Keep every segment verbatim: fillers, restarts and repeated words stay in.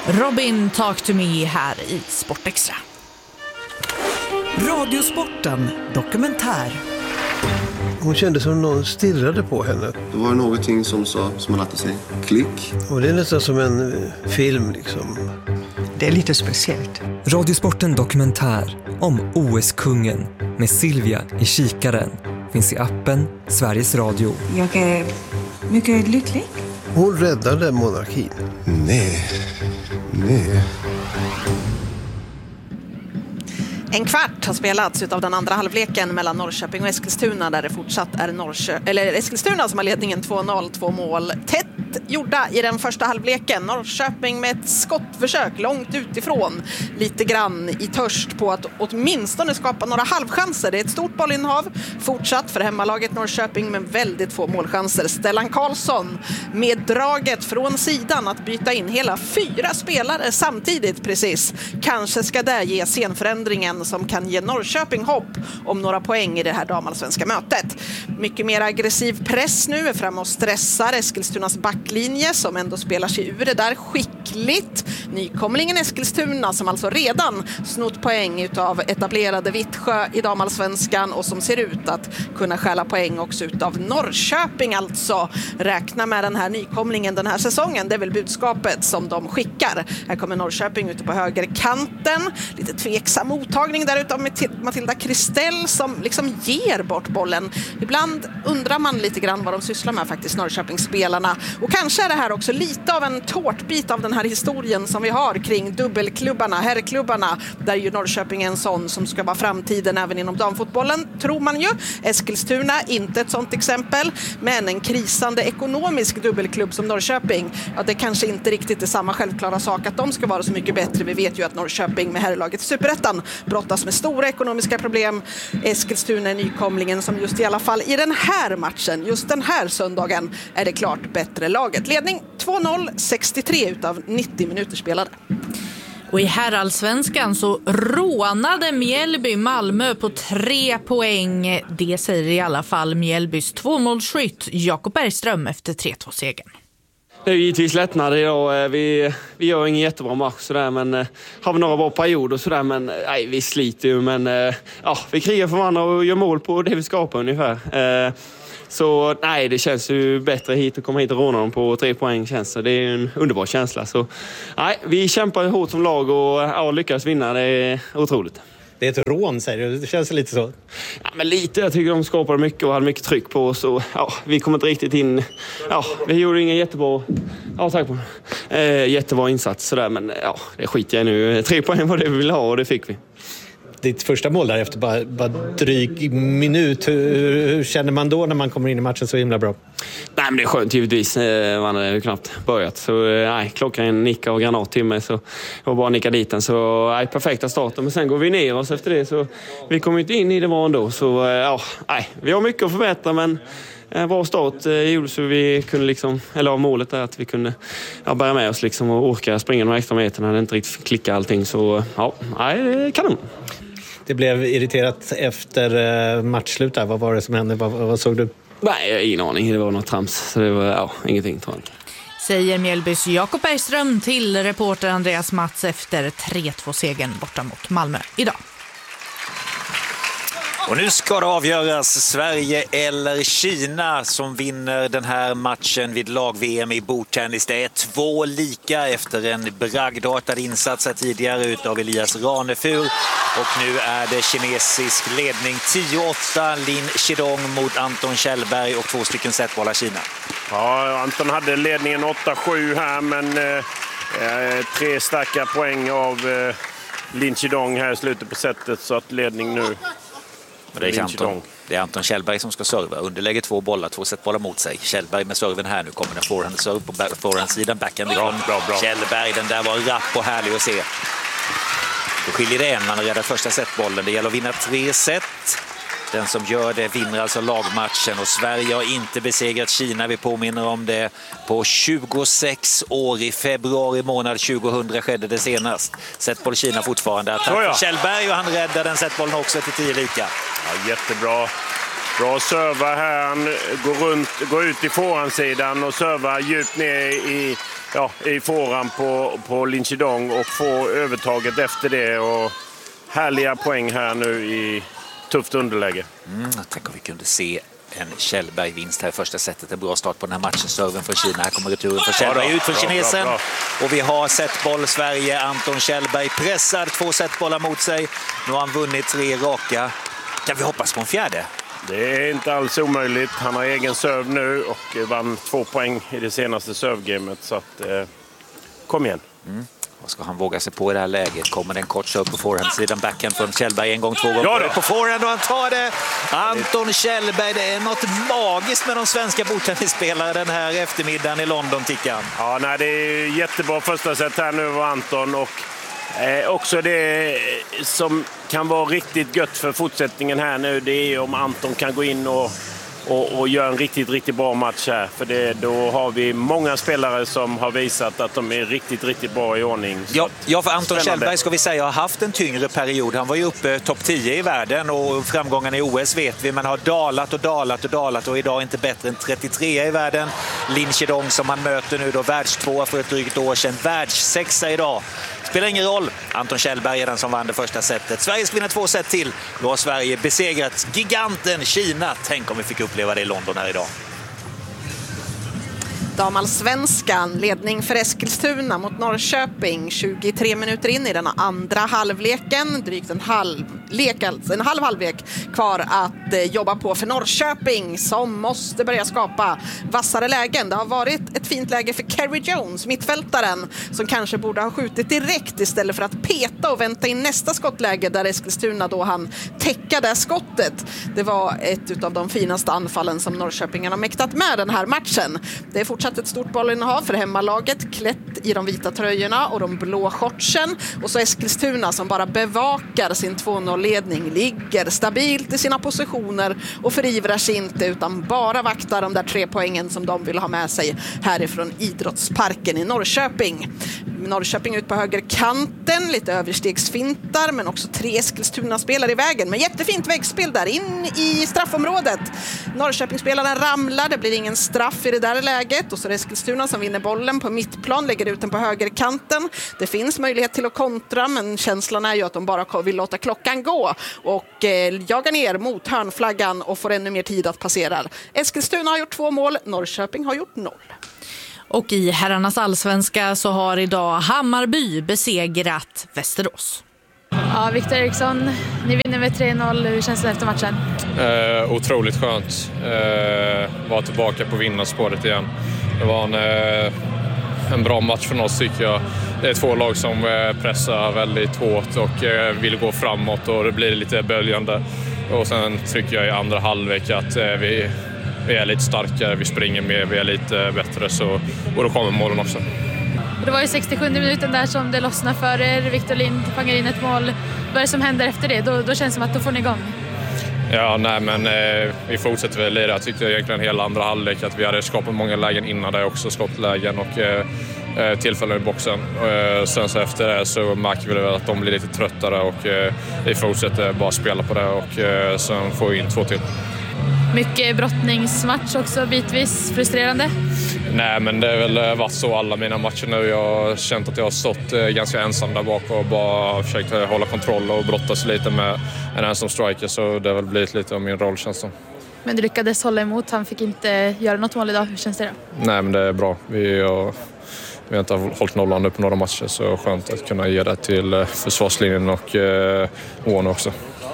Robin Talk to me här i Sportextra. Radiosporten dokumentär. Hon kände som någon stirrade på henne. Det var någonting som sa, som man alltid säger, klick. Och det är nästan som en film liksom. Det är lite speciellt. Radiosporten dokumentär om O S-kungen med Silvia i kikaren finns i appen Sveriges Radio. Jag är mycket lycklig. Hon räddade monarkin. Nej, nej. En kvart har spelats av den andra halvleken mellan Norrköping och Eskilstuna, där det fortsatt är Norrkö- eller Eskilstuna som har ledningen två noll, två mål tätt gjorda i den första halvleken. Norrköping med ett skottförsök långt utifrån, lite grann i törst på att åtminstone skapa några halvchanser. Det är ett stort bollinnehav fortsatt för hemmalaget Norrköping, men väldigt få målchanser. Stellan Karlsson med draget från sidan att byta in hela fyra spelare samtidigt precis. Kanske ska det ge scenförändringen som kan ge Norrköping hopp om några poäng i det här damallsvenska mötet. Mycket mer aggressiv press nu är fram och stressar Eskilstunas backlinje som ändå spelar sig ur det där skickligt. Nykomlingen Eskilstuna som alltså redan snott poäng utav etablerade Vittsjö i damallsvenskan och som ser ut att kunna stjäla poäng också utav Norrköping, alltså räkna med den här nykomlingen den här säsongen. Det är väl budskapet som de skickar. Här kommer Norrköping ute på högerkanten. Lite tveksam mottagning där utav Matilda Kristell som liksom ger bort bollen. Ibland undrar man lite grann vad de sysslar med faktiskt, Norrköpingsspelarna. Och kanske är det här också lite av en tårtbit av den här historien som vi har kring dubbelklubbarna, herrklubbarna, där ju Norrköping är en sån som ska vara framtiden även inom damfotbollen, tror man ju. Eskilstuna, inte ett sånt exempel, men en krisande ekonomisk dubbelklubb som Norrköping, ja, det kanske inte riktigt är samma självklara sak att de ska vara så mycket bättre. Vi vet ju att Norrköping med herrlaget Superettan brottas med stora ekonomiska problem. Eskilstuna är nykomlingen som just i alla fall i den här matchen, just den här söndagen, är det klart bättre laget. Ledning två noll, sextiotre utav nittio minuter spelade. Och i herrallsvenskan så rånade Mjällby Malmö på tre poäng. Det säger i alla fall Mjällbys tvåmålsskytt Jakob Bergström efter tre två-segern. Det är givetvis lättnad idag. Vi, vi gör ingen jättebra match sådär, men har vi några bra perioder sådär, men nej, vi sliter ju, men ja, vi krigar för varandra och gör mål på det vi skapar ungefär. Så nej, det känns ju bättre hit och komma hit och råna dem på tre poäng, känns det. Det är en underbar känsla. Så nej, vi kämpar hårt som lag och ja, lyckas vinna, det är otroligt. Det är ett rån, säger du. Det känns lite så. Ja, men lite. Jag tycker de skapade mycket och hade mycket tryck på oss. Och, ja, vi kom inte riktigt in. Ja, vi gjorde ingen jättebra... Ja, tack på eh, jättebra insats. Sådär, men ja, det skiter jag nu. Tre poäng var det vi ville ha och det fick vi. Ditt första mål där efter bara, bara dryg minut. Hur, hur känner man då när man kommer in i matchen så himla bra? Nej, men det är skönt givetvis. Man hade ju knappt börjat. Så nej, klockan nickade och granat till mig. Så jag var bara nicka dit den. Så nej, perfekta starten. Men sen går vi ner oss efter det. Så vi kommer inte in i det var ändå. Så ja, nej, vi har mycket att förbättra, men en bra start gjorde så vi kunde liksom, eller av målet är att vi kunde ja, bära med oss liksom och orka springa några extra meter när det inte riktigt klicka allting. Så ja, nej, det är kanon. Det blev irriterat efter matchslut där. Vad var det som hände? Vad, vad såg du? Nej, ingen aning. Det var något trams. Så det var ja, ingenting, tror jag. Säger Mjällbys Jakob Bergström till reporter Andreas Mats efter tre två-segern borta mot Malmö idag. Och nu ska det avgöras Sverige eller Kina som vinner den här matchen vid lag-V M i bordtennis. Det är två lika efter en bragdartad insats här tidigare utav Elias Ranefur. Och nu är det kinesisk ledning tio åtta, Lin Chidong mot Anton Kjellberg och två stycken setbollar Kina. Ja, Anton hade ledningen åtta sju här, men eh, tre starka poäng av eh, Lin Chidong här i slutet på sättet, så att ledning nu. Det är, Anton, det är Anton Kjellberg som ska serva. Underlägger två bollar, två setbollar mot sig. Kjellberg med serven här. Nu kommer en forehand-serve på forehand-sidan. Backhand bra, bra, bra. Kjellberg, den där var rapp och härlig att se. Då skiljer det en. Man har redan första setbollen. Det gäller att vinna tre set. Den som gör det vinner alltså lagmatchen. Och Sverige har inte besegrat Kina. Vi påminner om det på tjugosex år. I februari månad tjugohundra skedde det senast. Setboll Kina fortfarande. Attack för Kjellberg och han räddar den setbollen också till tio lika. Ja, jättebra. Bra serva här. Han går, runt, går ut i forehandsidan och servar djupt ner i, ja, i fåran på, på Linchidong och få övertaget efter det. Och härliga poäng här nu i tufft underläge. Mm, tänk om vi kunde se en Kjellberg-vinst här i första setet. En bra start på den här matchen. Serven från Kina. Här kommer returen från Kjellberg ut för bra, kinesen. Bra, bra. Och vi har setboll Sverige. Anton Kjellberg pressar två setbollar mot sig. Nu har han vunnit tre raka. Kan vi hoppas på en fjärde? Det är inte alls omöjligt. Han har egen serv nu och vann två poäng i det senaste servgamet. Så att, eh, kom igen. Mm. Vad ska han våga sig på i det här läget? Kommer det en kort serve på forehandsidan, backhand från Kjellberg en gång, två gånger ja på forehand och han tar det. Anton Kjellberg, det är något magiskt med de svenska bordtennisspelare den här eftermiddagen i London, Tickan. Ja, nej, det är jättebra första set här nu av Anton och eh, också det som kan vara riktigt gött för fortsättningen här nu, det är om Anton kan gå in och Och, och gör en riktigt, riktigt bra match här. För det, då har vi många spelare som har visat att de är riktigt, riktigt bra i ordning. Ja, ja, för Anton Kjellberg ska vi säga har haft en tyngre period. Han var ju uppe topp tio i världen och framgången i O S vet vi. Men har dalat och dalat och dalat och idag inte bättre än trettiotre i världen. Linchidong som han möter nu då, världstvåa för ett drygt år sedan. Världssexa idag. Spelar ingen roll. Anton Kjellberg är den som vann det första setet. Sverige ska vinna två set till. Då har Sverige besegrat giganten Kina. Tänk om vi fick uppleva det i London här idag. Damallsvenskan, ledning för Eskilstuna mot Norrköping. tjugotre minuter in i den andra halvleken. Drygt en halv, lek, alltså en halv halvlek kvar att eh, jobba på för Norrköping som måste börja skapa vassare lägen. Det har varit ett fint läge för Kerry Jones, mittfältaren, som kanske borde ha skjutit direkt istället för att peta och vänta in nästa skottläge där Eskilstuna då han täcka det skottet. Det var ett av de finaste anfallen som Norrköping har mäktat med den här matchen. Det är fortsatt ett stort bollinnehav för hemmalaget, klätt i de vita tröjorna och de blå shortsen. Och så Eskilstuna som bara bevakar sin två noll-ledning, ligger stabilt i sina positioner och förivrar sig inte utan bara vaktar de där tre poängen som de vill ha med sig härifrån Idrottsparken i Norrköping. Norrköping ut på högerkanten, lite överstegsfintar men också tre Eskilstuna-spelare i vägen. Men jättefint väggspel där in i straffområdet. Norrköping-spelaren ramlar, det blir ingen straff i det där läget. Och så är det Eskilstuna som vinner bollen på mittplan, lägger ut den på högerkanten. Det finns möjlighet till att kontra men känslan är ju att de bara vill låta klockan gå. Och eh, jagar ner mot hörnflaggan och får ännu mer tid att passera. Eskilstuna har gjort två mål, Norrköping har gjort noll. Och i herrarnas allsvenska så har idag Hammarby besegrat Västerås. Ja, Viktor Eriksson, ni vinner med tre noll. Hur känns det efter matchen? Eh, otroligt skönt. Eh, vara tillbaka på vinnarspåret igen. Det var en, eh, en bra match för oss tycker jag. Det är två lag som eh, pressar väldigt hårt och eh, vill gå framåt och det blir lite böljande. Och sen tycker jag i andra halvlek att eh, vi... Vi är lite starkare, vi springer mer, vi är lite bättre så, och då kommer målen också. Det var ju sextiosjunde minuten där som det lossnar för er. Victor Lind fangar in ett mål. Vad är det som händer efter det? Då, då känns det som att då får ni igång. Ja, nej men eh, vi fortsätter väl lira. Jag tyckte egentligen hela andra halvlek att vi hade skapat många lägen innan det också, skottlägen och eh, tillfällen i boxen. Eh, sen så efter det så märker vi väl att de blir lite tröttare och eh, vi fortsätter bara spela på det och eh, sen får vi in två till. Mycket brottningsmatch också bitvis, frustrerande? Nej men det har väl varit så alla mina matcher nu. Jag har känt att jag har stått ganska ensam där bak och bara försökt hålla kontroll och brottas lite med en ensam striker så det har väl blivit lite av min roll känns det. Men du lyckades hålla emot, han fick inte göra något mål idag, hur känns det då? Nej men det är bra, vi har, vi har inte hållit nollan nu på några matcher så skönt att kunna ge det till försvarslinjen och eh, Ån också.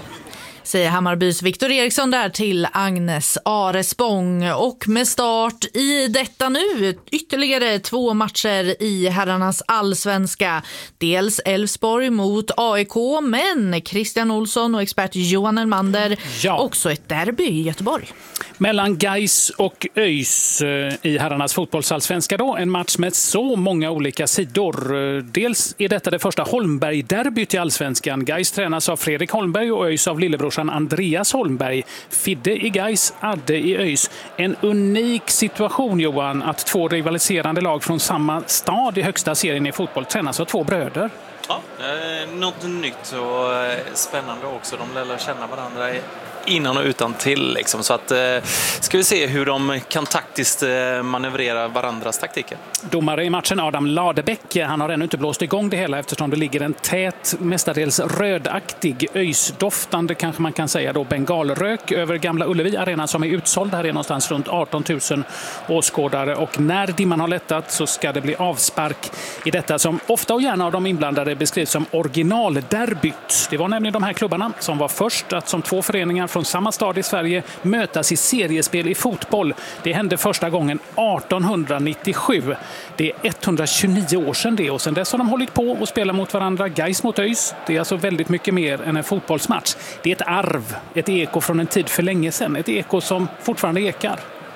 Säger Hammarbys Victor Eriksson där till Agnes Arespång. Och med start i detta nu ytterligare två matcher i herrarnas allsvenska. Dels Elfsborg mot A I K, men Christian Olsson och expert Johan Elmander ja. Också ett derby i Göteborg. Mellan Gais och ÖIS i herrarnas fotbollsallsvenska då. En match med så många olika sidor. Dels är detta det första Holmberg-derbyt i allsvenskan. Gais tränas av Fredrik Holmberg och ÖIS av lillebrorsan Andreas Holmberg. Fidde i Gais, Adde i ÖIS. En unik situation, Johan, att två rivaliserande lag från samma stad i högsta serien i fotboll tränas av två bröder. Ja, något nytt och spännande också. De lär känna varandra innan och utan till liksom. Så att, eh, ska vi se hur de kan taktiskt eh, manövrera varandras taktiker. Domare i matchen Adam Ladebäck, han har ännu inte blåst igång det hela eftersom det ligger en tät, mestadels rödaktig, öjsdoftande kanske man kan säga då, bengalrök över Gamla Ullevi arena som är utsåld. Här är någonstans runt arton tusen åskådare, och när dimman har lättat så ska det bli avspark i detta som ofta och gärna av de inblandade beskrivs som originalderbyt. Det var nämligen de här klubbarna som var först att som två föreningar från samma stad i Sverige mötas i seriespel i fotboll. Det hände första gången artonhundranittiosju. Det är etthundratjugonio år sedan det, och sedan dess har de hållit på och spelat mot varandra. Gais mot ÖIS. Det är alltså väldigt mycket mer än en fotbollsmatch. Det är ett arv, ett eko från en tid för länge sedan. Ett eko som fortfarande ekar.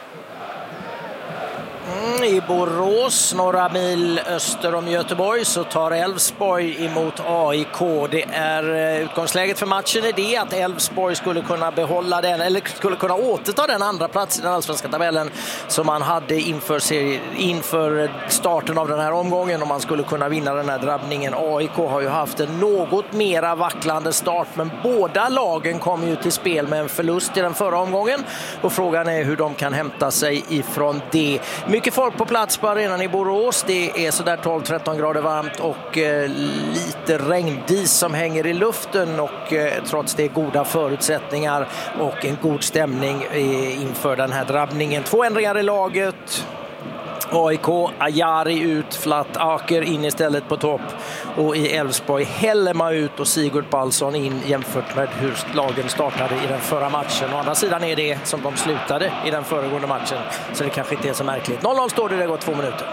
I Borås, några mil öster om Göteborg, så tar Elfsborg emot A I K. Det är utgångsläget för matchen är det att Elfsborg skulle kunna behålla den, eller skulle kunna återta den andra platsen i den allsvenska tabellen som man hade inför, serie, inför starten av den här omgången, och man skulle kunna vinna den här drabbningen. A I K har ju haft en något mera vacklande start, men båda lagen kom ju till spel med en förlust i den förra omgången, och frågan är hur de kan hämta sig ifrån det. Mycket folk på plats på arenan i Borås. Det är sådär tolv tretton grader varmt och eh, lite regndis som hänger i luften, och eh, trots det goda förutsättningar och en god stämning eh, inför den här drabbningen. Två ändringar i laget. A I K, Ajari ut, Flatt Aker in istället på topp, och i Elfsborg Hellema ut och Sigurd Palsson in jämfört med hur lagen startade i den förra matchen. Å andra sidan är det som de slutade i den föregående matchen, så det kanske inte är så märkligt. noll noll står det, det går två minuter.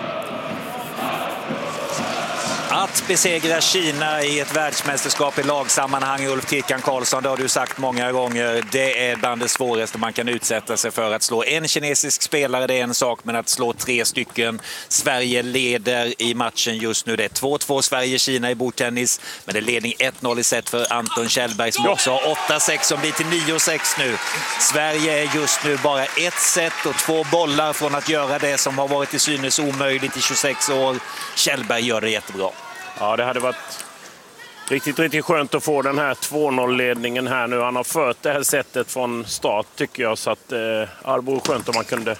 Att besegra Kina i ett världsmästerskap i lagsammanhang, Ulf Tickan Karlsson, det har du sagt många gånger, det är bland det svåraste man kan utsätta sig för. Att slå en kinesisk spelare, det är en sak, men att slå tre stycken. Sverige leder i matchen just nu. Det är två två Sverige-Kina i bordtennis, men det är ledning ett noll i set för Anton Kjellberg som också har åtta sex som blir till nio sex nu. Sverige är just nu bara ett set och två bollar från att göra det som har varit i synes omöjligt i tjugosex år. Kjellberg gör det jättebra. Ja, det hade varit riktigt, riktigt skönt att få den här två noll-ledningen här nu. Han har fört det här sättet från start tycker jag, så att eh, ja, det vore skönt om man kunde...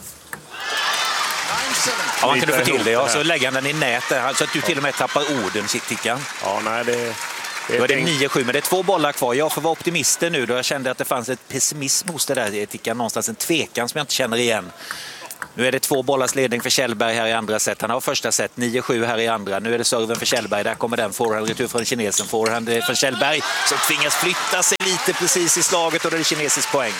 Ja, man kunde få till det, och så lägger den i nätet så att du till och med tappar orden, Tickan. Ja, nej, det... Det Då är det nio sju, men det är två bollar kvar. Jag får vara optimister nu då. Jag kände att det fanns ett pessimism hos det där, Tickan, någonstans en tvekan som jag inte känner igen. Nu är det två bollars ledning för Kjellberg här i andra set. Han har första set, nio sju här i andra. Nu är det serven för Kjellberg. Där kommer den forehand retur från kinesen. Forehand för Kjellberg som tvingas flytta sig lite precis i slaget, och det är kinesisk poäng.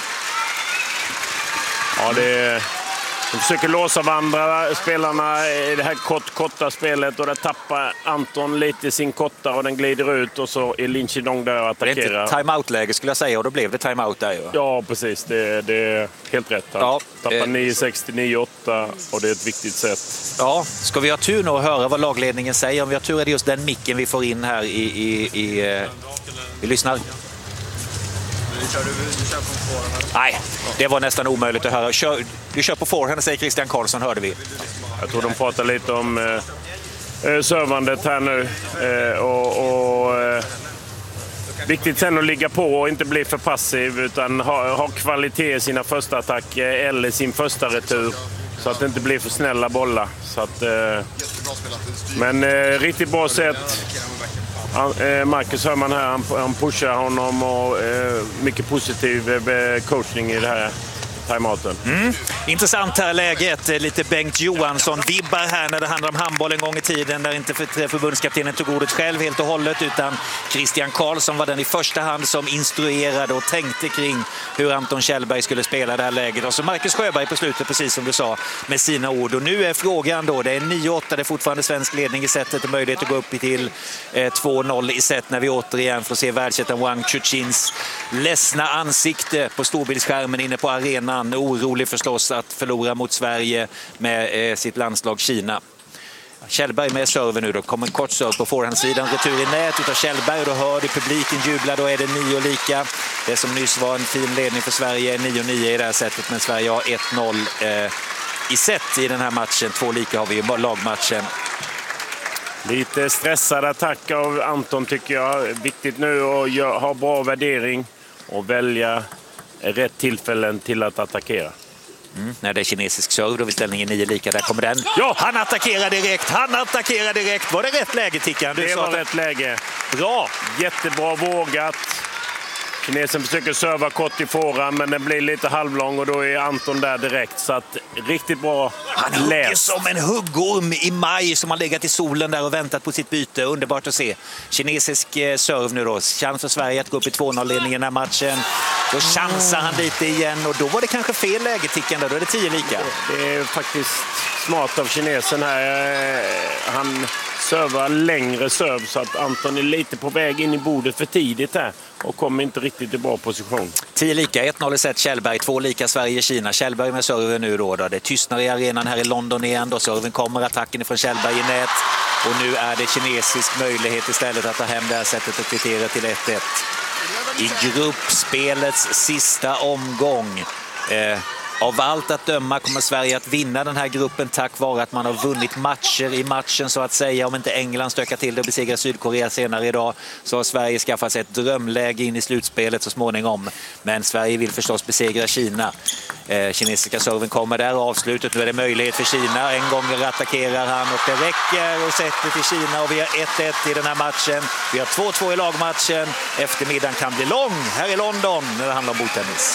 Ja, det är... De försöker låsa varandra, spelarna i det här kort, korta spelet, och där tappar Anton lite sin korta och den glider ut, och så är Lin Chidong där och attackerar. Det är inte timeout-läge skulle jag säga, och då blev det timeout där ju. Ja, precis. Det, det är helt rätt. Han ja, tappar eh... nio sex till nio åtta, och det är ett viktigt sätt. Ja, ska vi ha tur nu och höra vad lagledningen säger? Om vi har tur är det just den micken vi får in här i... i, i eh... Vi lyssnar. Nej, det var nästan omöjligt att höra. Kör, vi kör på forehand, säger Christian Karlsson, hörde vi. Jag tror de pratar lite om eh, servandet här nu. Eh, och, och eh, viktigt sen att ligga på och inte bli för passiv, utan ha, ha kvalitet i sina första attacker eller sin första retur, så att det inte blir för snälla bollar. Så att, eh, men eh, riktigt bra sätt. Marcus Hörman här, han, han pushar honom, och eh, mycket positiv eh, coachning i det här timeouten. Mm. Intressant här läget, lite Bengt Johansson-vibbar här när det handlar om handboll en gång i tiden, där inte för, förbundskaptenen tog ordet själv helt och hållet, utan Christian Karlsson var den i första hand som instruerade och tänkte kring hur Anton Kjellberg skulle spela det här läget. Och så Marcus Sjöberg på slutet, precis som du sa, med sina ord. Och nu är frågan då, det är nio åtta, det är fortfarande svensk ledning i setet och möjlighet att gå upp till eh, två noll i set när vi återigen får se världsettan Wang Chuchins ledsna ansikte på storbildsskärmen inne på arenan. Orolig förstås att förlora mot Sverige med eh, sitt landslag Kina. Kjellberg med server nu då. Kommer en kort serve på forehandsidan. Retur i nät utav Kjellberg, och då hör du publiken jubla. Då är det nio lika. Det som nyss var en fin ledning för Sverige är nio nio i det här sättet. Men Sverige har ett noll eh, i set i den här matchen. Två lika har vi i lagmatchen. Lite stressad attack av Anton tycker jag. Viktigt nu att ha bra värdering och välja rätt tillfällen till att attackera. Mm. När det är kinesisk serve, då vill ställningen nio lika. Där kommer den. Ja! Han attackerar direkt, han attackerar direkt. Var det rätt läge, Tickan? Du det sa var att... rätt läge. Bra! Jättebra vågat. Kinesen försöker serva kort i fåran, men den blir lite halvlång och då är Anton där direkt. Så att riktigt bra Han hugger läst. som en huggorm i maj som har legat i solen där och väntat på sitt byte. Underbart att se. Kinesisk eh, serve nu då. Chans för Sverige att gå upp i två noll-ledningen i den här matchen. Då chansar han lite igen och då var det kanske fel läge, Tickan. Då är det tio lika. Det är faktiskt smart av kinesen här. Han servar längre serve så att Anton är lite på väg in i bordet för tidigt här och kommer inte riktigt i bra position. tio lika, ett noll i set Kjellberg, två lika Sverige-Kina. Kjellberg med serven nu då, då. Det tystnar i arenan här i London igen. Då serven kommer, attacken från Kjellberg i nät. Och nu är det kinesisk möjlighet istället att ta hem det här sättet och kvittera till ett ett. I gruppspelets sista omgång. Eh, Av allt att döma kommer Sverige att vinna den här gruppen tack vare att man har vunnit matcher i matchen så att säga. Om inte England stökar till det och besegrar Sydkorea senare idag så har Sverige skaffat sig ett drömläge in i slutspelet så småningom. Men Sverige vill förstås besegra Kina. Eh, kinesiska serven kommer där och avslutet. Nu är det möjlighet för Kina. En gång attackerar han och det räcker och sätter till Kina och vi har ett ett i den här matchen. Vi har två två i lagmatchen. Eftermiddagen kan bli lång här i London när det handlar om bordtennis.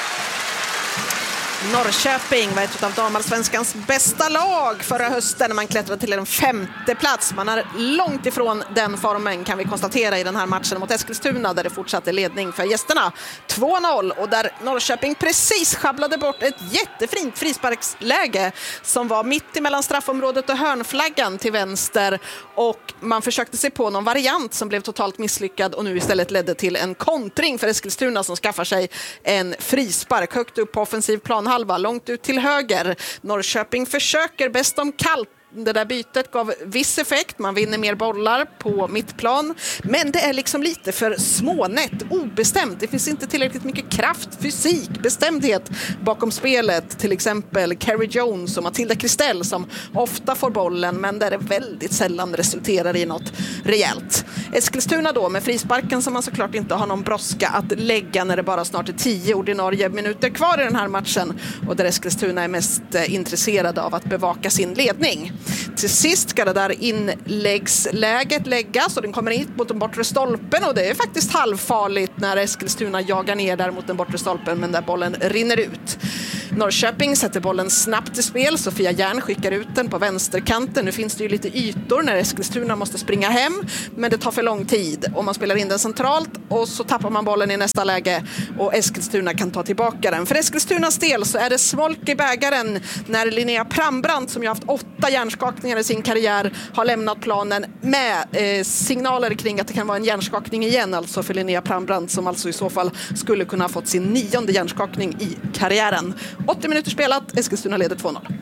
Norrköping var ett av damallsvenskans bästa lag förra hösten när man klättrade till en femte plats. Man är långt ifrån den formen kan vi konstatera i den här matchen mot Eskilstuna där det fortsatte ledning för gästerna två noll och där Norrköping precis schabblade bort ett jättefint frisparksläge som var mitt emellan straffområdet och hörnflaggan till vänster och man försökte se på någon variant som blev totalt misslyckad och nu istället ledde till en kontring för Eskilstuna som skaffar sig en frispark högt upp på offensiv plan halva, långt ut till höger. Norrköping försöker bäst om kallt. Det där bytet gav viss effekt. Man vinner mer bollar på mittplan. Men det är liksom lite för smånätt, obestämt. Det finns inte tillräckligt mycket kraft, fysik, bestämdhet bakom spelet. Till exempel Carrie Jones och Matilda Kristell som ofta får bollen men där det väldigt sällan resulterar i något rejält. Eskilstuna då med frisparken som man såklart inte har någon brådska att lägga när det bara snart är tio ordinarie minuter kvar i den här matchen och där Eskilstuna är mest intresserade av att bevaka sin ledning. Till sist ska det där inläggsläget läggas och den kommer in mot den bortre stolpen och det är faktiskt halvfarligt när Eskilstuna jagar ner där mot den bortre stolpen men där bollen rinner ut. Norrköping sätter bollen snabbt i spel. Sofia Järn skickar ut den på vänsterkanten. Nu finns det ju lite ytor när Eskilstuna måste springa hem men det tar för lång tid och man spelar in den centralt och så tappar man bollen i nästa läge och Eskilstuna kan ta tillbaka den. För Eskilstunas del så är det smolk i bägaren när Linnea Prambrandt som ju haft åtta hjärnskakningar i sin karriär har lämnat planen med eh, signaler kring att det kan vara en hjärnskakning igen alltså för Linnea Prambrandt som alltså i så fall skulle kunna ha fått sin nionde hjärnskakning i karriären. åttio minuter spelat, Eskilstuna leder två noll.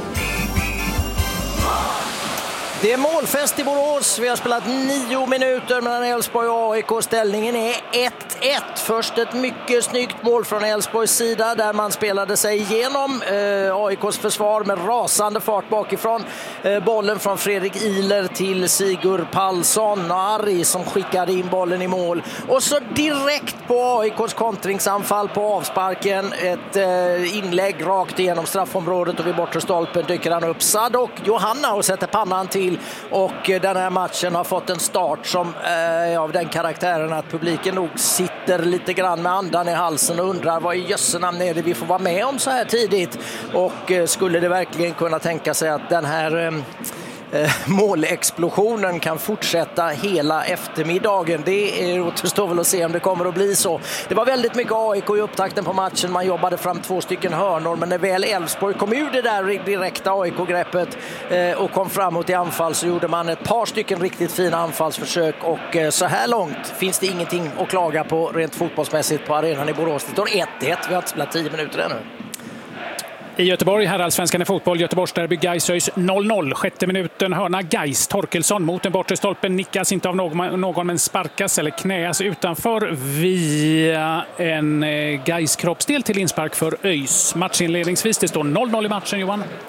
Det är målfest i Borås. Vi har spelat nio minuter mellan Elfsborg och A I K. Ställningen är ett ett. Först ett mycket snyggt mål från Elfsborgs sida där man spelade sig igenom eh, A I K:s försvar med rasande fart bakifrån. Eh, bollen från Fredrik Ihler till Sigurd Pallsson och Ari som skickade in bollen i mål. Och så direkt på A I K:s kontringsanfall på avsparken. Ett eh, inlägg rakt igenom straffområdet och vid bortre stolpen dyker han upp Sadok Johanna och sätter pannan till. Och den här matchen har fått en start som är av den karaktären att publiken nog sitter lite grann med andan i halsen och undrar vad i jössenamn är det vi får vara med om så här tidigt. Och skulle det verkligen kunna tänka sig att den här eh, målexplosionen kan fortsätta hela eftermiddagen. Det är återstår väl att se om det kommer att bli så. Det var väldigt mycket A I K i upptakten på matchen. Man jobbade fram två stycken hörnor men när väl Elfsborg kom ur det där direkta A I K-greppet eh, och kom framåt i anfall så gjorde man ett par stycken riktigt fina anfallsförsök och eh, så här långt finns det ingenting att klaga på rent fotbollsmässigt på arenan i Borås. Det står ett ett. Vi har inte spelat tio minuter ännu. I Göteborg, här allsvenskan i fotboll, Göteborgsderby, Gais noll noll. Sjätte minuten, hörna Gais. Torkelsson mot den bortre stolpen, nickas inte av någon, någon men sparkas eller knäas utanför via en Gais kroppsdel till inspark för ÖIS. Matchinledningsvis, det står noll noll i matchen, Johan.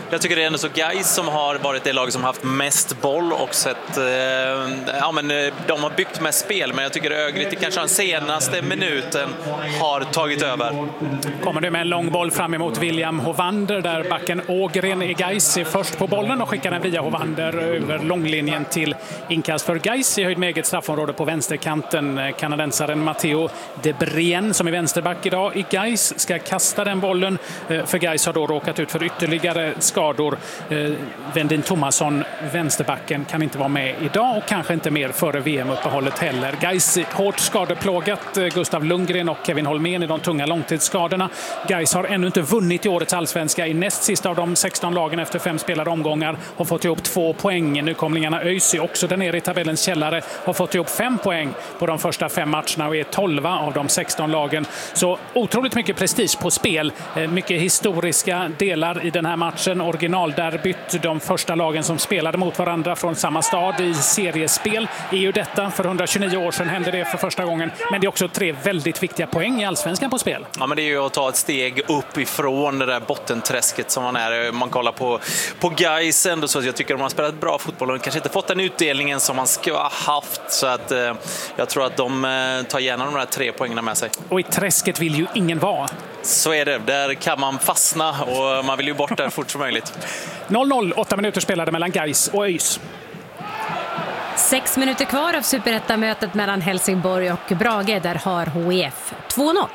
jag tycker det är ändå så Gais som har varit det lag som haft mest boll och sett, eh, ja men de har byggt med spel, men jag tycker Örgryte kanske den senaste minuten har tagit över. Kommer det med en lång boll fram emot William Hovander där backen Ågren i Gais är först på bollen och skickar den via Hovander över långlinjen till inkast för Gais i höjd med eget straffområde på vänsterkanten. Kanadensaren Matteo De Brien som är vänsterback idag i Gais ska kasta den bollen, för Gais har då råkat ut för ytterligare skador. Vendin Thomasson, vänsterbacken, kan inte vara med idag och kanske inte mer före V M-uppehållet heller. Gais hårt skadeplågat. Gustav Lundgren och Kevin Holmén i de tunga långtidsskadorna. Gais har ännu inte vunnit i årets allsvenska. I näst sista av de sexton lagen efter fem spelade omgångar har fått ihop två poäng. Nykomlingarna ÖIS är också där nere i tabellens källare, har fått ihop fem poäng på de första fem matcherna och är tolva av de sexton lagen. Så otroligt mycket prestige på spel. Mycket historiska delar i den här matchen. Originalderbyt, de första lagen som spelade mot varandra från samma stad i seriespel är ju detta. För hundratjugonio år sedan hände det för första gången. Men det är också tre väldigt viktiga poäng i allsvenskan på spel. Ja, men det är ju att ta ett steg upp ifrån det där bottenträsket som man är. Man kollar på, på Gais ändå, så jag tycker de har spelat bra fotboll och kanske inte fått den utdelningen som man ska ha haft. Så att eh, jag tror att de eh, tar igenom de här tre poängerna med sig. Och i träsket vill ju ingen vara. Så är det. Där kan man fastna och man vill ju bort där fort som möjligt. noll noll, åtta minuter spelade mellan Gais och ÖIS. Sex minuter kvar av superettamötet mellan Helsingborg och Brage. Där har H I F två noll.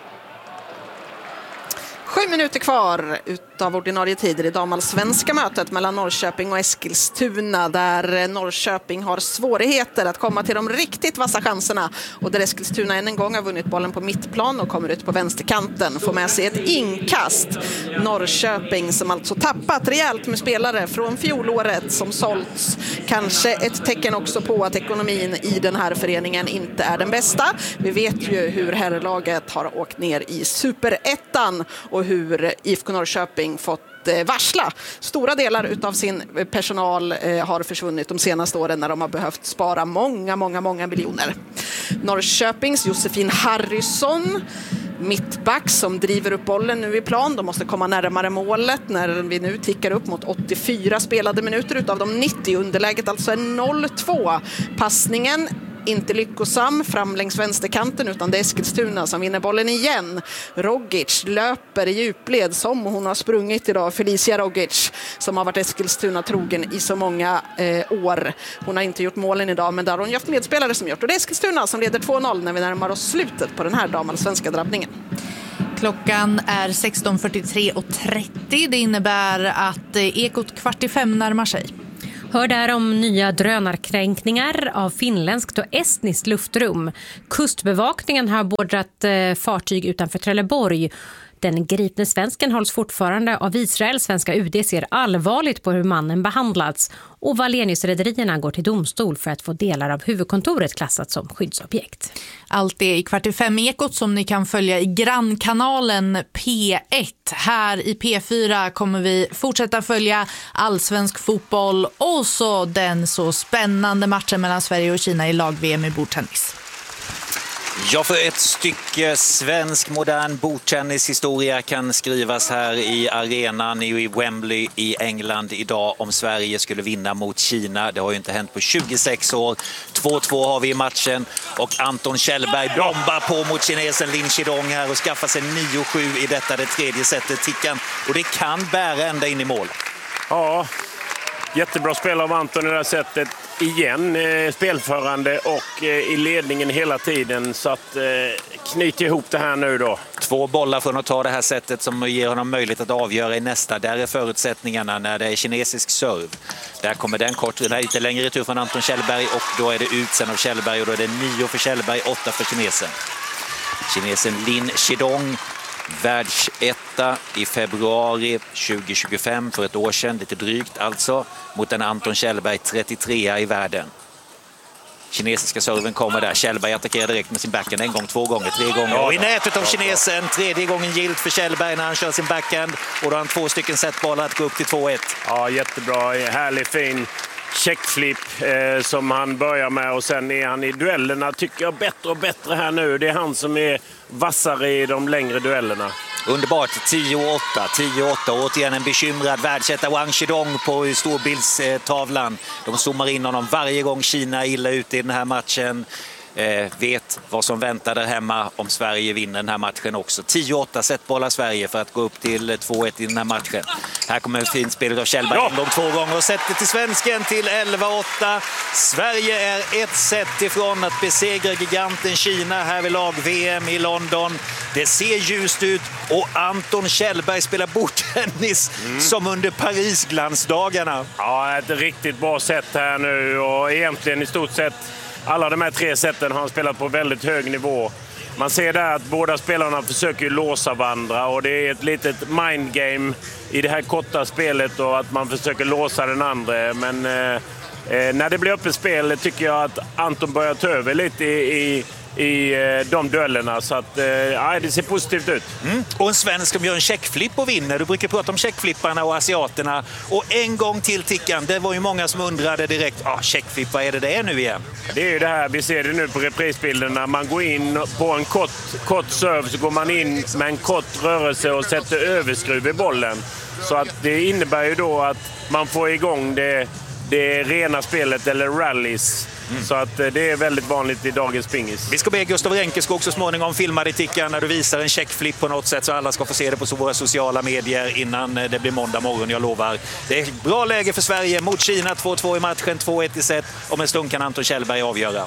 Sju minuter kvar utav ordinarie tider i damallsvenska mötet mellan Norrköping och Eskilstuna, där Norrköping har svårigheter att komma till de riktigt vassa chanserna och där Eskilstuna än en gång har vunnit bollen på mittplan och kommer ut på vänsterkanten, får med sig ett inkast. Norrköping som alltså tappat rejält med spelare från fjolåret som sålts. Kanske ett tecken också på att ekonomin i den här föreningen inte är den bästa. Vi vet ju hur herrlaget har åkt ner i superettan och hur I F K Norrköping fått varsla. Stora delar utav sin personal har försvunnit de senaste åren när de har behövt spara många, många, många miljoner. Norrköpings Josefin Harrison, mittback som driver upp bollen nu i plan. De måste komma närmare målet när vi nu tickar upp mot åttiofyra spelade minuter utav de nittio. Underläget alltså är noll två. Passningen inte lyckosam fram längs vänsterkanten, utan det är Eskilstuna som vinner bollen igen. Rogic löper i djupled som hon har sprungit idag. Felicia Rogic som har varit Eskilstuna trogen i så många eh, år. Hon har inte gjort målen idag, men där har hon haft medspelare som gjort. Och det är Eskilstuna som leder två noll när vi närmar oss slutet på den här damallsvenska drabbningen. Klockan är sexton fyrtiotre och trettio. Det innebär att Ekot kvart i fem närmar sig. Hör där om nya drönarkränkningar av finländskt och estniskt luftrum. Kustbevakningen har beordrat eh, fartyg utanför Trelleborg. Den gripne svensken hålls fortfarande av Israel. Svenska U D ser allvarligt på hur mannen behandlats. Och Wallenius-rederierna går till domstol för att få delar av huvudkontoret klassat som skyddsobjekt. Allt det i kvart i fem Ekot som ni kan följa i grannkanalen P ett. Här i P fyra kommer vi fortsätta följa allsvensk fotboll och så den så spännande matchen mellan Sverige och Kina i lag-V M i bordtennis. Ja, för ett stycke svensk modern bordtennishistoria kan skrivas här i arenan i Wembley i England idag om Sverige skulle vinna mot Kina. Det har ju inte hänt på tjugosex år. två två har vi i matchen och Anton Kjellberg bombar på mot kinesen Lin Chidong här och skaffar sig nio sju i detta, det tredje sättet tickan. Och det kan bära ända in i mål. Ja, jättebra spel av Anton i det här sättet. Igen eh, spelförande och eh, i ledningen hela tiden, så att eh, knyta ihop det här nu då. Två bollar från att ta det här sättet som ger honom möjlighet att avgöra i nästa. Där är förutsättningarna när det är kinesisk serv. Där kommer den kort, den lite längre tur från Anton Kjellberg och då är det ut sen av Kjellberg och då är det nio för Kjellberg, åtta för kinesen. Kinesen Lin Chidong, världsetta i februari tjugo tjugofem, för ett år sedan, lite drygt alltså, mot en Anton Kjellberg trettiotre i världen. Kinesiska serven kommer där. Kjellberg attackerar direkt med sin backhand en gång, två gånger, tre gånger. Och i nätet av kinesen, tredje gången gilt för Kjellberg när han kör sin backhand. Och då har han två stycken setbollar att gå upp till två ett. Ja, jättebra. Härlig, fin checkflip eh, som han börjar med, och sen är han i duellerna tycker jag bättre och bättre här nu. Det är han som är vassare i de längre duellerna. Underbart, tio åtta, tio åtta. Återigen en bekymrad världsetta Wang Chidong på storbildstavlan. De zoomar in honom varje gång Kina är illa ute i den här matchen. Eh, vet vad som väntar där hemma om Sverige vinner den här matchen också. tio åtta setbollar Sverige för att gå upp till två ett i den här matchen. Här kommer ett fint spel av Kjellberg. Ja. De två gånger och sätter till svensken till elva åtta. Sverige är ett set ifrån att besegra giganten Kina här vid lag V M i London. Det ser ljust ut och Anton Kjellberg spelar bordtennis mm. som under Paris-glansdagarna. Ja, ett riktigt bra set här nu och egentligen i stort sett alla de här tre sätten har han spelat på väldigt hög nivå. Man ser där att båda spelarna försöker låsa varandra och det är ett litet mindgame i det här korta spelet och att man försöker låsa den andra. Men eh, när det blir öppet spel tycker jag att Anton börjar ta över lite i, i i de duellerna, så att eh, det ser positivt ut. Mm. Och en svensk som gör en checkflip och vinner. Du brukar prata om checkflipparna och asiaterna. Och en gång till tickan, det var ju många som undrade direkt, ah, checkflip, vad är det det är nu igen? Det är ju det här, vi ser det nu på reprisbilderna. Man går in på en kort, kort serve, så går man in med en kort rörelse och sätter överskruv i bollen. Så att det innebär ju då att man får igång det, det rena spelet eller rallies. Mm. Så att det är väldigt vanligt i dagens pingis. Vi ska be Gustav Renkeskog så småningom filma i tickan när du visar en checkflip på något sätt så alla ska få se det på våra sociala medier innan det blir måndag morgon, jag lovar. Det är ett bra läge för Sverige mot Kina, två två i matchen, två ett i set. Om en stund kan Anton Kjellberg avgöra.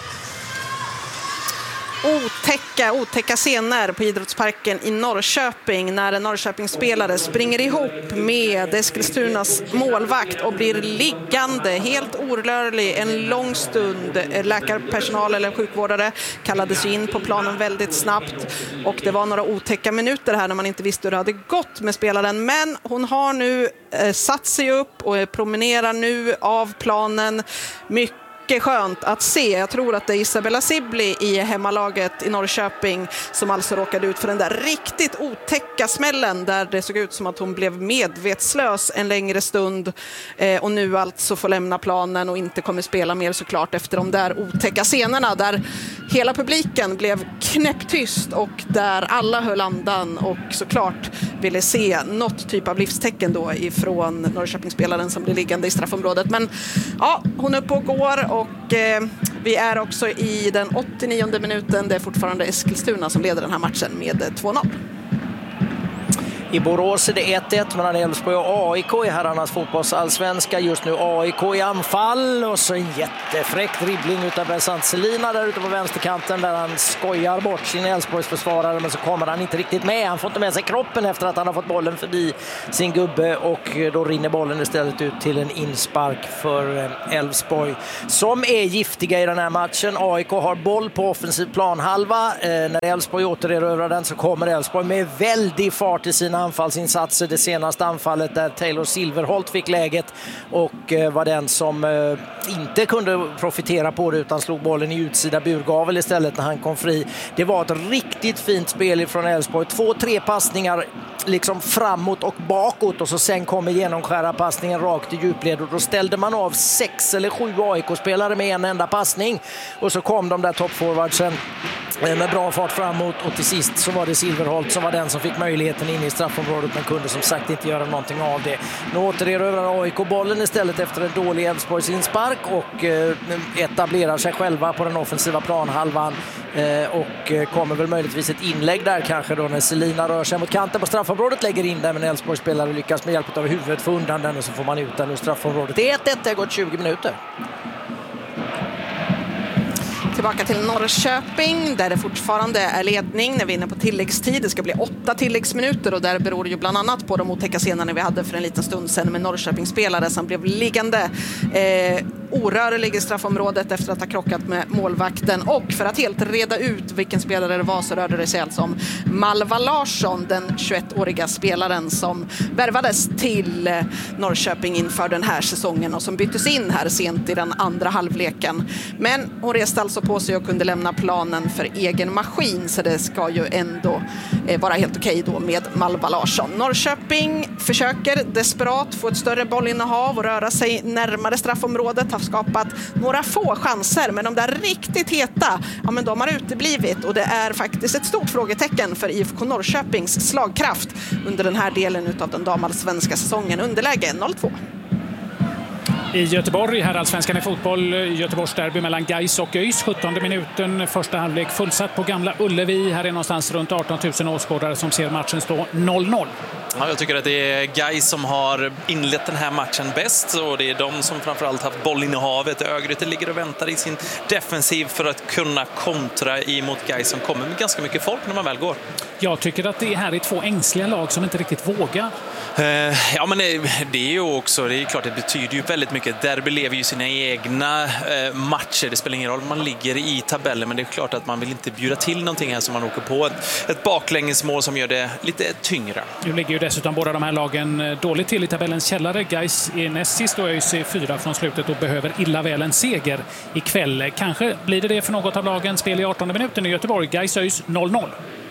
Otäcka, otäcka scener på Idrottsparken i Norrköping när en Norrköpingsspelare springer ihop med Eskilstunas målvakt och blir liggande, helt orörlig en lång stund. Läkarpersonal eller sjukvårdare kallades in på planen väldigt snabbt och det var några otäcka minuter här när man inte visste hur det hade gått med spelaren, men hon har nu eh, satt sig upp och promenerar nu av planen. Mycket Mycket skönt att se. Jag tror att det är Isabella Sibley i hemmalaget i Norrköping som alltså råkade ut för den där riktigt otäcka smällen där det såg ut som att hon blev medvetslös en längre stund eh, och nu alltså får lämna planen och inte kommer spela mer såklart efter de där otäcka scenerna där hela publiken blev knäpptyst och där alla höll andan och såklart ville se något typ av livstecken då ifrån Norrköpingsspelaren som blir liggande i straffområdet. Men ja, hon är uppe och går och eh, vi är också i den åttionionde minuten. Det är fortfarande Eskilstuna som leder den här matchen med två noll. I Borås är det ett ett mellan Elfsborg och A I K i herrarnas fotbollsallsvenska. Just nu A I K i anfall och så en jättefräck dribbling utav Besant Selina där ute på vänsterkanten där han skojar bort sin Elfsborgs försvarare, men så kommer han inte riktigt med. Han får inte med sig kroppen efter att han har fått bollen förbi sin gubbe och då rinner bollen istället ut till en inspark för Elfsborg som är giftiga i den här matchen. A I K har boll på offensiv planhalva. Eh, när Elfsborg återerövrar den så kommer Elfsborg med väldig fart i sina anfallsinsatser. Det senaste anfallet där Taylor Silverholt fick läget och eh, var den som eh, inte kunde profitera på det utan slog bollen i utsida burgavel istället när han kom fri. Det var ett riktigt fint spel ifrån Elfsborg. Två, tre passningar liksom framåt och bakåt och så sen kommer genomskära passningen rakt i djupled och då ställde man av sex eller sju A I K-spelare med en enda passning och så kom de där toppforwardsen med bra fart framåt och till sist så var det Silverholt som var den som fick möjligheten in i straffområdet men kunde som sagt inte göra någonting av det. Nu återerövrar A I K-bollen istället efter en dålig Elfsborgs inspark och eh, etablerar sig själva på den offensiva planhalvan eh, och eh, kommer väl möjligtvis ett inlägg där kanske då när Selina rör sig mot kanten på straffområdet, lägger in den men Elfsborgs spelare lyckas med hjälp av huvudet få undan den och så får man ut den ur straffområdet. Det är ett ett, det har gått tjugo minuter. Tillbaka till Norrköping där det fortfarande är ledning när vi är inne på tilläggstid. Det ska bli åtta tilläggsminuter och där beror det ju bland annat på de otäcka scenerna vi hade för en liten stund sedan med Norrköpingsspelare som blev liggande eh, orörlig i straffområdet efter att ha krockat med målvakten. Och för att helt reda ut vilken spelare det var så rörde det sig alltså om Malva Larsson, den tjugoettåriga spelaren som värvades till eh, Norrköping inför den här säsongen och som byttes in här sent i den andra halvleken. Men hon reste alltså på sig och kunde lämna planen för egen maskin så det ska ju ändå eh, vara helt okej då med Malva Larsson. Norrköping försöker desperat få ett större bollinnehav och röra sig närmare straffområdet. har skapat några få chanser, men de där riktigt heta, ja men de har uteblivit och det är faktiskt ett stort frågetecken för I F K Norrköpings slagkraft under den här delen av den damallsvenska säsongen. Underläge noll två. I Göteborg, här allsvenskan i fotboll, Göteborgs derby mellan Gais och ÖIS, sjuttonde minuten, första halvlek fullsatt på Gamla Ullevi. Här är någonstans runt arton tusen åskådare som ser matchen stå noll noll. Ja, jag tycker att det är Gais som har inlett den här matchen bäst, och det är de som framförallt haft bollinnehavet. Örgryte ligger och väntar i sin defensiv för att kunna kontra emot Gais som kommer med ganska mycket folk när man väl går. Jag tycker att det här är två ängsliga lag som inte riktigt vågar. Uh, ja, men det, det är ju också, det är klart, det betyder ju väldigt mycket. Derby lever ju sina egna uh, matcher. Det spelar ingen roll om man ligger i tabellen, men det är klart att man vill inte bjuda till någonting här som man åker på. Ett, ett baklängesmål som gör det lite tyngre. Nu ligger ju dessutom båda de här lagen dåligt till i tabellens källare. Gais är näst sist och ÖIS är fyra från slutet och behöver illa väl en seger ikväll. Kanske blir det det för något av lagen. Spel i artonde minuten i Göteborg. Gais ÖIS noll noll.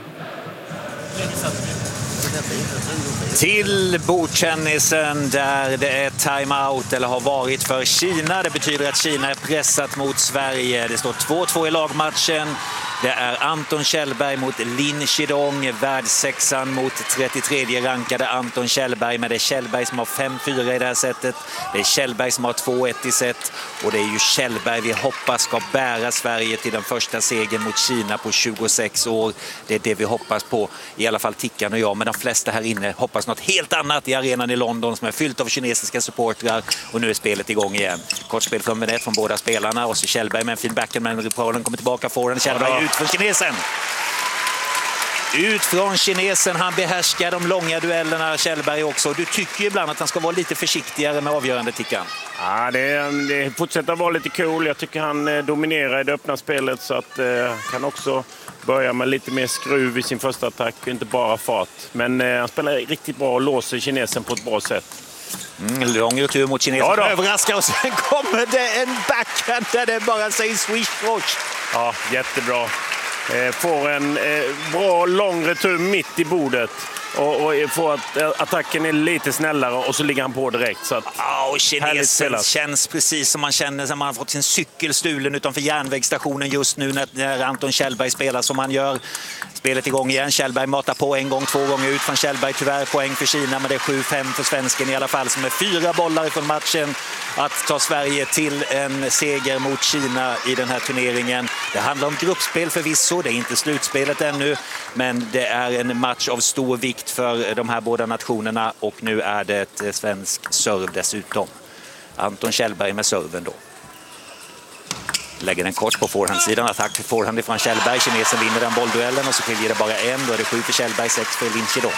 Till bordtennisen där det är timeout eller har varit för Kina. Det betyder att Kina är pressat mot Sverige. Det står två två i lagmatchen. Det är Anton Kjellberg mot Lin Chidong, världssexan mot trettiotredje rankade Anton Kjellberg. Men det är Kjellberg som har fem fyra i det här sättet. Det är Kjellberg som har två ett i set. Och det är ju Kjellberg vi hoppas ska bära Sverige till den första segern mot Kina på tjugosex år. Det är det vi hoppas på, i alla fall Tickan och jag. Men de flesta här inne hoppas något helt annat i arenan i London som är fyllt av kinesiska supportrar. Och nu är spelet igång igen. Kortspel från Venet från båda spelarna. Och så Kjellberg med en fin backhand, men Ripalen kommer tillbaka för den. Kjellberg ut för kinesen. Ut från kinesen, han behärskar de långa duellerna, Kjellberg också. Du tycker ju ibland att han ska vara lite försiktigare med avgörande, Tickan. Ja, det, det fortsätter vara lite cool. Jag tycker han dominerar i det öppna spelet, så att eh, kan också börja med lite mer skruv i sin första attack, inte bara fart. Men eh, han spelar riktigt bra och låser kinesen på ett bra sätt. Mm, lång retur mot kinesen, ja, överraskar, och sen kommer det en backhand där det bara säger swish-watch. Ja, jättebra. Eh, får en eh, bra lång retur mitt i bordet. Och, och får att attacken är lite snällare och så ligger han på direkt. Så att, ja, och kinesen känns precis som man känner som man har fått sin cykel stulen utanför järnvägsstationen just nu när, när Anton Kjellberg spelar som han gör. Spelet igång igen. Kjellberg matar på en gång, två gånger ut från Kjellberg. Tyvärr poäng för Kina, men det är sju fem för svensken i alla fall, som är fyra bollar från matchen att ta Sverige till en seger mot Kina i den här turneringen. Det handlar om gruppspel förvisso, det är inte slutspelet ännu, men det är en match av stor vikt för de här båda nationerna, och nu är det ett svensk serv dessutom. Anton Kjellberg med serven då. Lägger den kort på forehandsidan, attack för forehand från Kjellberg. Kinesen vinner den bollduellen och så skiljer det bara en. Då är det sju för Kjellberg, sex för Lin Chidong.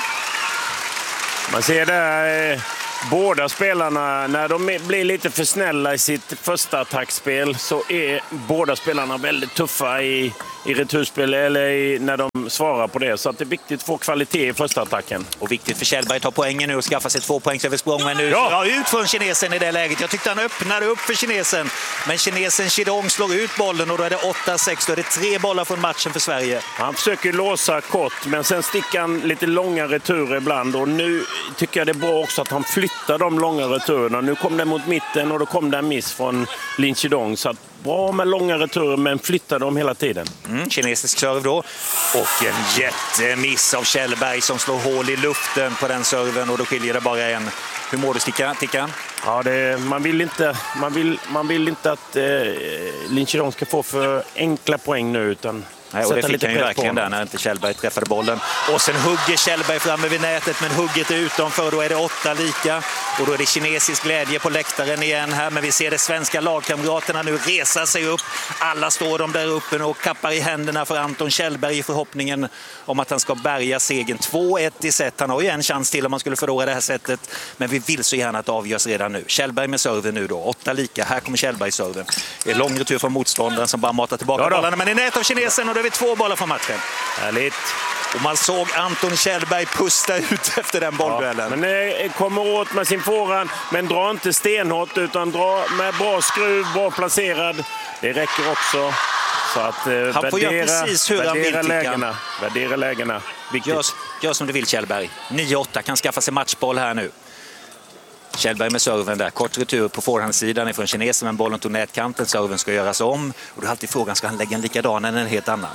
Man ser det eh, båda spelarna, när de blir lite för snälla i sitt första attackspel, så är båda spelarna väldigt tuffa i, i returspel eller i, när de svarar på det. Så att det är viktigt att få kvalitet i första attacken. Och viktigt för Kjellberg att ta poängen nu och skaffa sig två poängs översprång. Men nu ja. Ja, ut från kinesen i det läget. Jag tyckte han öppnade upp för kinesen. Men kinesen Chidong slår ut bollen och då är det åtta sex. Då är det tre bollar från matchen för Sverige. Han försöker låsa kort, men sen sticker han lite långa returer ibland. Och nu tycker jag det är bra också att han flyttar de långa returerna. Nu kom det mot mitten och då kom det en miss från Lin Chidong. Så att bra med långa returer, men flyttar dem hela tiden. Mm, kinesisk serv då. Och en jättemiss av Kjellberg som slår hål i luften på den serven, och då skiljer det bara en. Hur mår du, Tickan? Ja, det, man, vill inte, man, vill, man vill inte att eh, Lin Chidong ska få för enkla poäng nu, utan nej, och det fick han ju verkligen där när inte Kjellberg träffade bollen. Och sen hugger Kjellberg framme vid nätet, men hugget är utanför. Då är det åtta lika. Och då är det kinesisk glädje på läktaren igen här. Men vi ser det svenska lagkamraterna nu resa sig upp. Alla står de där uppe och kappar i händerna för Anton Kjellberg i förhoppningen om att han ska bärga segern. två ett i set. Han har ju en chans till om man skulle förlora det här sättet. Men vi vill så gärna att det avgörs redan nu. Kjellberg med serven nu då. Åtta lika. Här kommer Kjellberg serven. Det är lång retur från motståndaren som bara matar tillbaka ja bollarna. Men i nät av kinesen, och då är vi två bollar från matchen. Härligt. Och man såg Anton Kjellberg pusta ut efter den bollduellen. Ja, men det kommer åt med sin forehand, men dra inte stenhårt utan dra med bra skruv, bra placerad. Det räcker också. Så att eh, han får värdera, göra precis hur han vill, lägena. Värdera lägena. Viktigt. Gör, gör som du vill, Kjellberg. nio åtta kan skaffa sig matchboll här nu. Kjellberg med serven där. Kort retur på forehandsidan ifrån kinesen, men bollen tog nätkanten. Serven ska göras om. Och då är alltid frågan, ska han lägga en likadan eller en helt annan?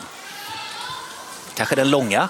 Kanske den långa?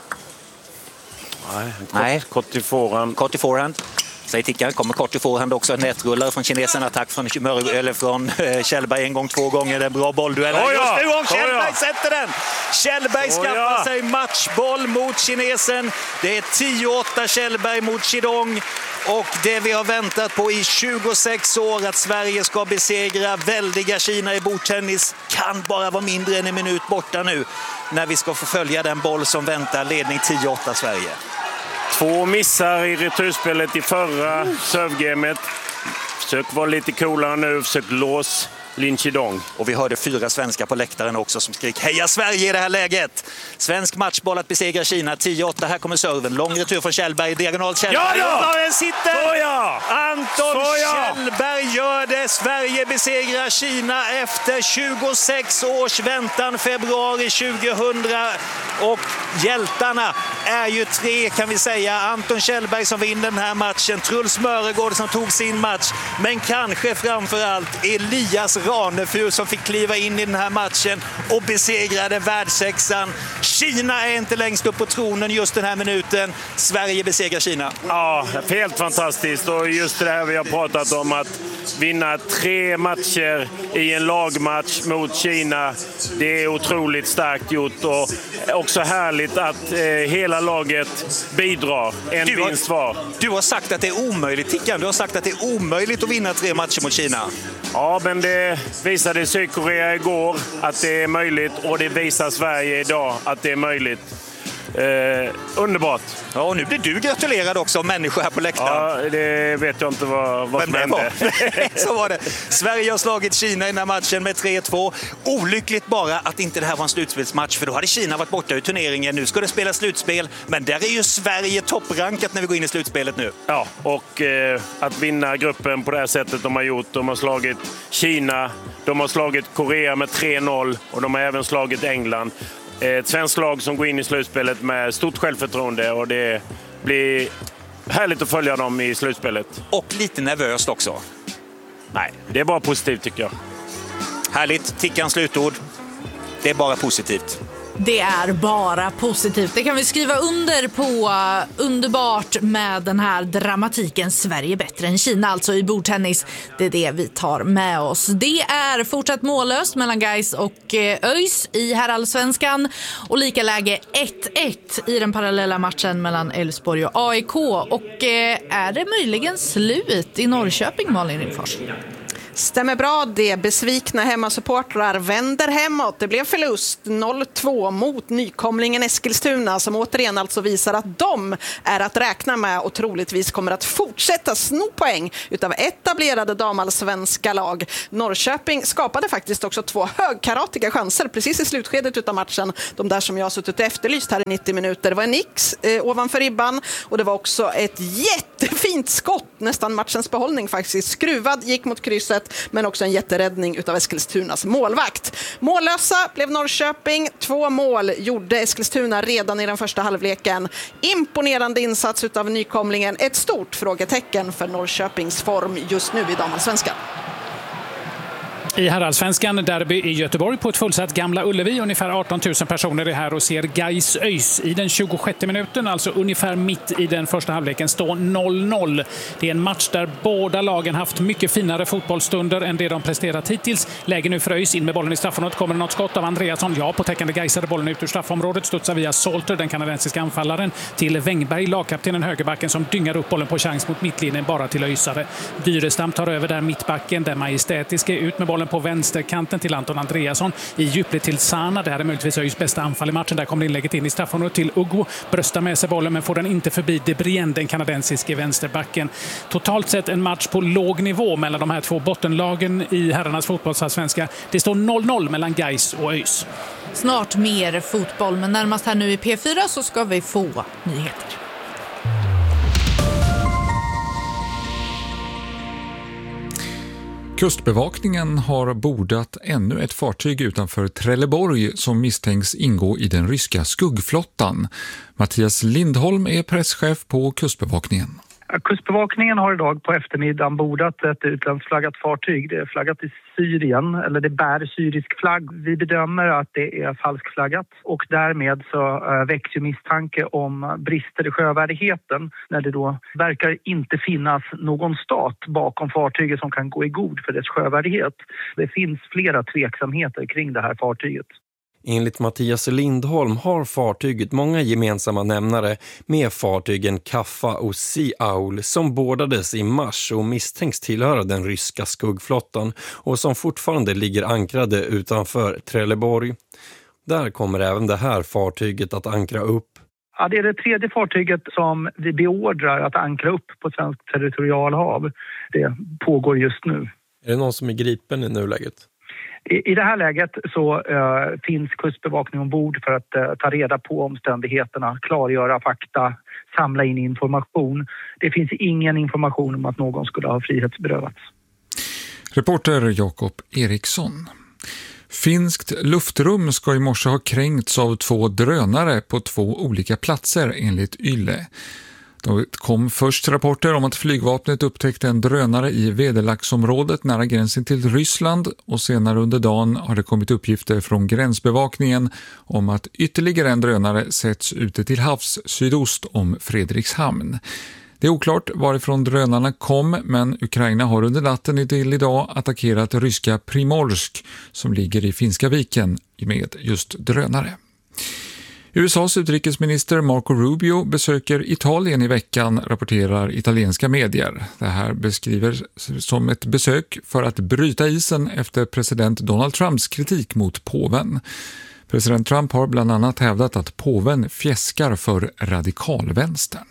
Nej, kort, Nej. kort till forehand. Kort till forehand. Säger tickaren, kommer kort till forehand också. Nätrullare från kinesen, attack från, eller från eh, Kjellberg en gång, två gånger. Det är en bra bollduell. Oh ja! Just nu om Kjellberg oh ja! sätter den! Kjellberg oh skaffar ja! sig matchboll mot kinesen. Det är tio åtta Kjellberg mot Chidong. Och det vi har väntat på i tjugosex år, att Sverige ska besegra väldiga Kina i bordtennis, kan bara vara mindre än en minut borta nu när vi ska få följa den boll som väntar. Ledning tio åtta Sverige. Två missar i returspelet i förra servegamet. Försök vara lite coolare nu, försök lås Lin Chidong. Och vi hörde fyra svenskar på läktaren också som skrik heja Sverige i det här läget. Svensk matchboll att besegra Kina, tio åtta. Här kommer serven, lång retur från Kjellberg, diagonal Kjellberg. Ja, ja! Och den sitter! Så ja! Anton Så ja! Kjellberg gör det. Sverige besegrar Kina efter tjugosex års väntan, februari tjugohundra. Och hjältarna är ju tre, kan vi säga. Anton Kjellberg som vinner den här matchen, Truls Mörgård som tog sin match, men kanske framförallt Elias Ranefur som fick kliva in i den här matchen och besegrade världssexan. Kina är inte längst upp på tronen just den här minuten. Sverige besegrar Kina. Ja, helt fantastiskt. Och just det här vi har pratat om, att vinna tre matcher i en lagmatch mot Kina, det är otroligt starkt gjort, och också härligt att eh, hela laget bidrar. En du har, vinst var. Du har sagt att det är omöjligt, Tickan. Du har sagt att det är omöjligt att vinna tre matcher mot Kina. Ja, men det visade Sydkorea igår att det är möjligt, och det visar Sverige idag att det är möjligt. Eh, underbart. Ja, och nu blir du gratulerad också av människor här på läktaren. Ja, det vet jag inte vad, vad som hände. Så var det. Sverige har slagit Kina i den här matchen med tre två. Olyckligt bara att inte det här var en slutspelsmatch, för då hade Kina varit borta ur turneringen. Nu ska det spela slutspel, men där är ju Sverige topprankat när vi går in i slutspelet nu. Ja, och eh, att vinna gruppen på det här sättet de har gjort. De har slagit Kina, de har slagit Korea med tre noll, och de har även slagit England. Ett svenskt lag som går in i slutspelet med stort självförtroende, och det blir härligt att följa dem i slutspelet. Och lite nervöst också. Nej, det är bara positivt tycker jag. Härligt, Tickans slutord. Det är bara positivt. Det är bara positivt. Det kan vi skriva under på. Underbart med den här dramatiken. Sverige bättre än Kina, alltså i bordtennis. Det är det vi tar med oss. Det är fortsatt mållöst mellan Gais och ÖIS i herrallsvenskan. Och lika läge ett ett i den parallella matchen mellan Elfsborg och A I K. Och är det möjligen slut i Norrköping, Malin Ringfors? Stämmer bra, det besvikna hemmasupportrar vänder hemåt. Det blev förlust noll två mot nykomlingen Eskilstuna, som återigen alltså visar att de är att räkna med och troligtvis kommer att fortsätta sno poäng utav etablerade damallsvenska lag. Norrköping skapade faktiskt också två högkaratiga chanser precis i slutskedet utav matchen. De där som jag har suttit efterlyst här i nittio minuter. Det var en nix eh, ovanför ribban, och det var också ett jättefint skott, nästan matchens behållning faktiskt. Skruvad, gick mot krysset, men också en jätteräddning utav Eskilstunas målvakt. Mållösa blev Norrköping. Två mål gjorde Eskilstuna redan i den första halvleken. Imponerande insats utav nykomlingen. Ett stort frågetecken för Norrköpings form just nu i damallsvenskan. I herrallsvenskan, derby i Göteborg på ett fullsatt Gamla Ullevi. Ungefär arton tusen personer är här och ser Gais ÖIS i den tjugosjätte minuten, alltså ungefär mitt i den första halvleken, står noll noll. Det är en match där båda lagen haft mycket finare fotbollsstunder än det de presterat hittills. Läge nu för ÖIS, in med bollen i straffområdet. Kommer något skott av Andreasson? Ja, på täckande Gaisade bollen ut ur straffområdet. Studsar via Solter, den kanadensiska anfallaren, till Wängberg, lagkaptenen högerbacken, som dyngar upp bollen på chans mot mittlinjen, bara till ÖISare. Dyrestam tar över där mittbacken, där majestätiske ut med bollen på vänsterkanten till Anton Andreasson. I djupled till Sana. Det här är möjligtvis ÖIS bästa anfall i matchen. Där kommer inlägget in i straffområdet till Ugo. Bröstar med sig bollen, men får den inte förbi De Brien, den kanadensiske vänsterbacken. Totalt sett en match på låg nivå mellan de här två bottenlagen i herrarnas fotbollsallsvenska. Det står noll noll mellan Gais och ÖIS. Snart mer fotboll, men närmast här nu i P fyra så ska vi få nyheter. Kustbevakningen har bordat ännu ett fartyg utanför Trelleborg som misstänks ingå i den ryska skuggflottan. Mattias Lindholm är presschef på Kustbevakningen. Kustbevakningen har idag på eftermiddagen bordat ett utlandsflaggat fartyg. Det är flaggat i Syrien, eller det bär syrisk flagg. Vi bedömer att det är falskflaggat och därmed så väcks ju misstanke om brister i sjövärdigheten när det då verkar inte finnas någon stat bakom fartyget som kan gå i god för dess sjövärdighet. Det finns flera tveksamheter kring det här fartyget. Enligt Mattias Lindholm har fartyget många gemensamma nämnare med fartygen Kaffa och Sea Owl som bordades i mars och misstänks tillhöra den ryska skuggflottan och som fortfarande ligger ankrade utanför Trelleborg. Där kommer även det här fartyget att ankra upp. Ja, det är det tredje fartyget som vi beordrar att ankra upp på svensk territorialhav. Det pågår just nu. Är det någon som är gripen i nuläget? I, I det här läget så uh, finns kustbevakning ombord för att uh, ta reda på omständigheterna, klargöra fakta, samla in information. Det finns ingen information om att någon skulle ha frihetsberövats. Reporter Jakob Eriksson. Finskt luftrum ska i morse ha kränkts av två drönare på två olika platser enligt Yle. Det kom först rapporter om att flygvapnet upptäckte en drönare i Vederlaxområdet nära gränsen till Ryssland och senare under dagen har det kommit uppgifter från gränsbevakningen om att ytterligare en drönare sätts ute till havs sydost om Fredrikshamn. Det är oklart varifrån drönarna kom, men Ukraina har under natten till idag attackerat ryska Primorsk som ligger i Finska viken med just drönare. U S A:s utrikesminister Marco Rubio besöker Italien i veckan, rapporterar italienska medier. Det här beskriver som ett besök för att bryta isen efter president Donald Trumps kritik mot påven. President Trump har bland annat hävdat att påven fjäskar för radikalvänstern.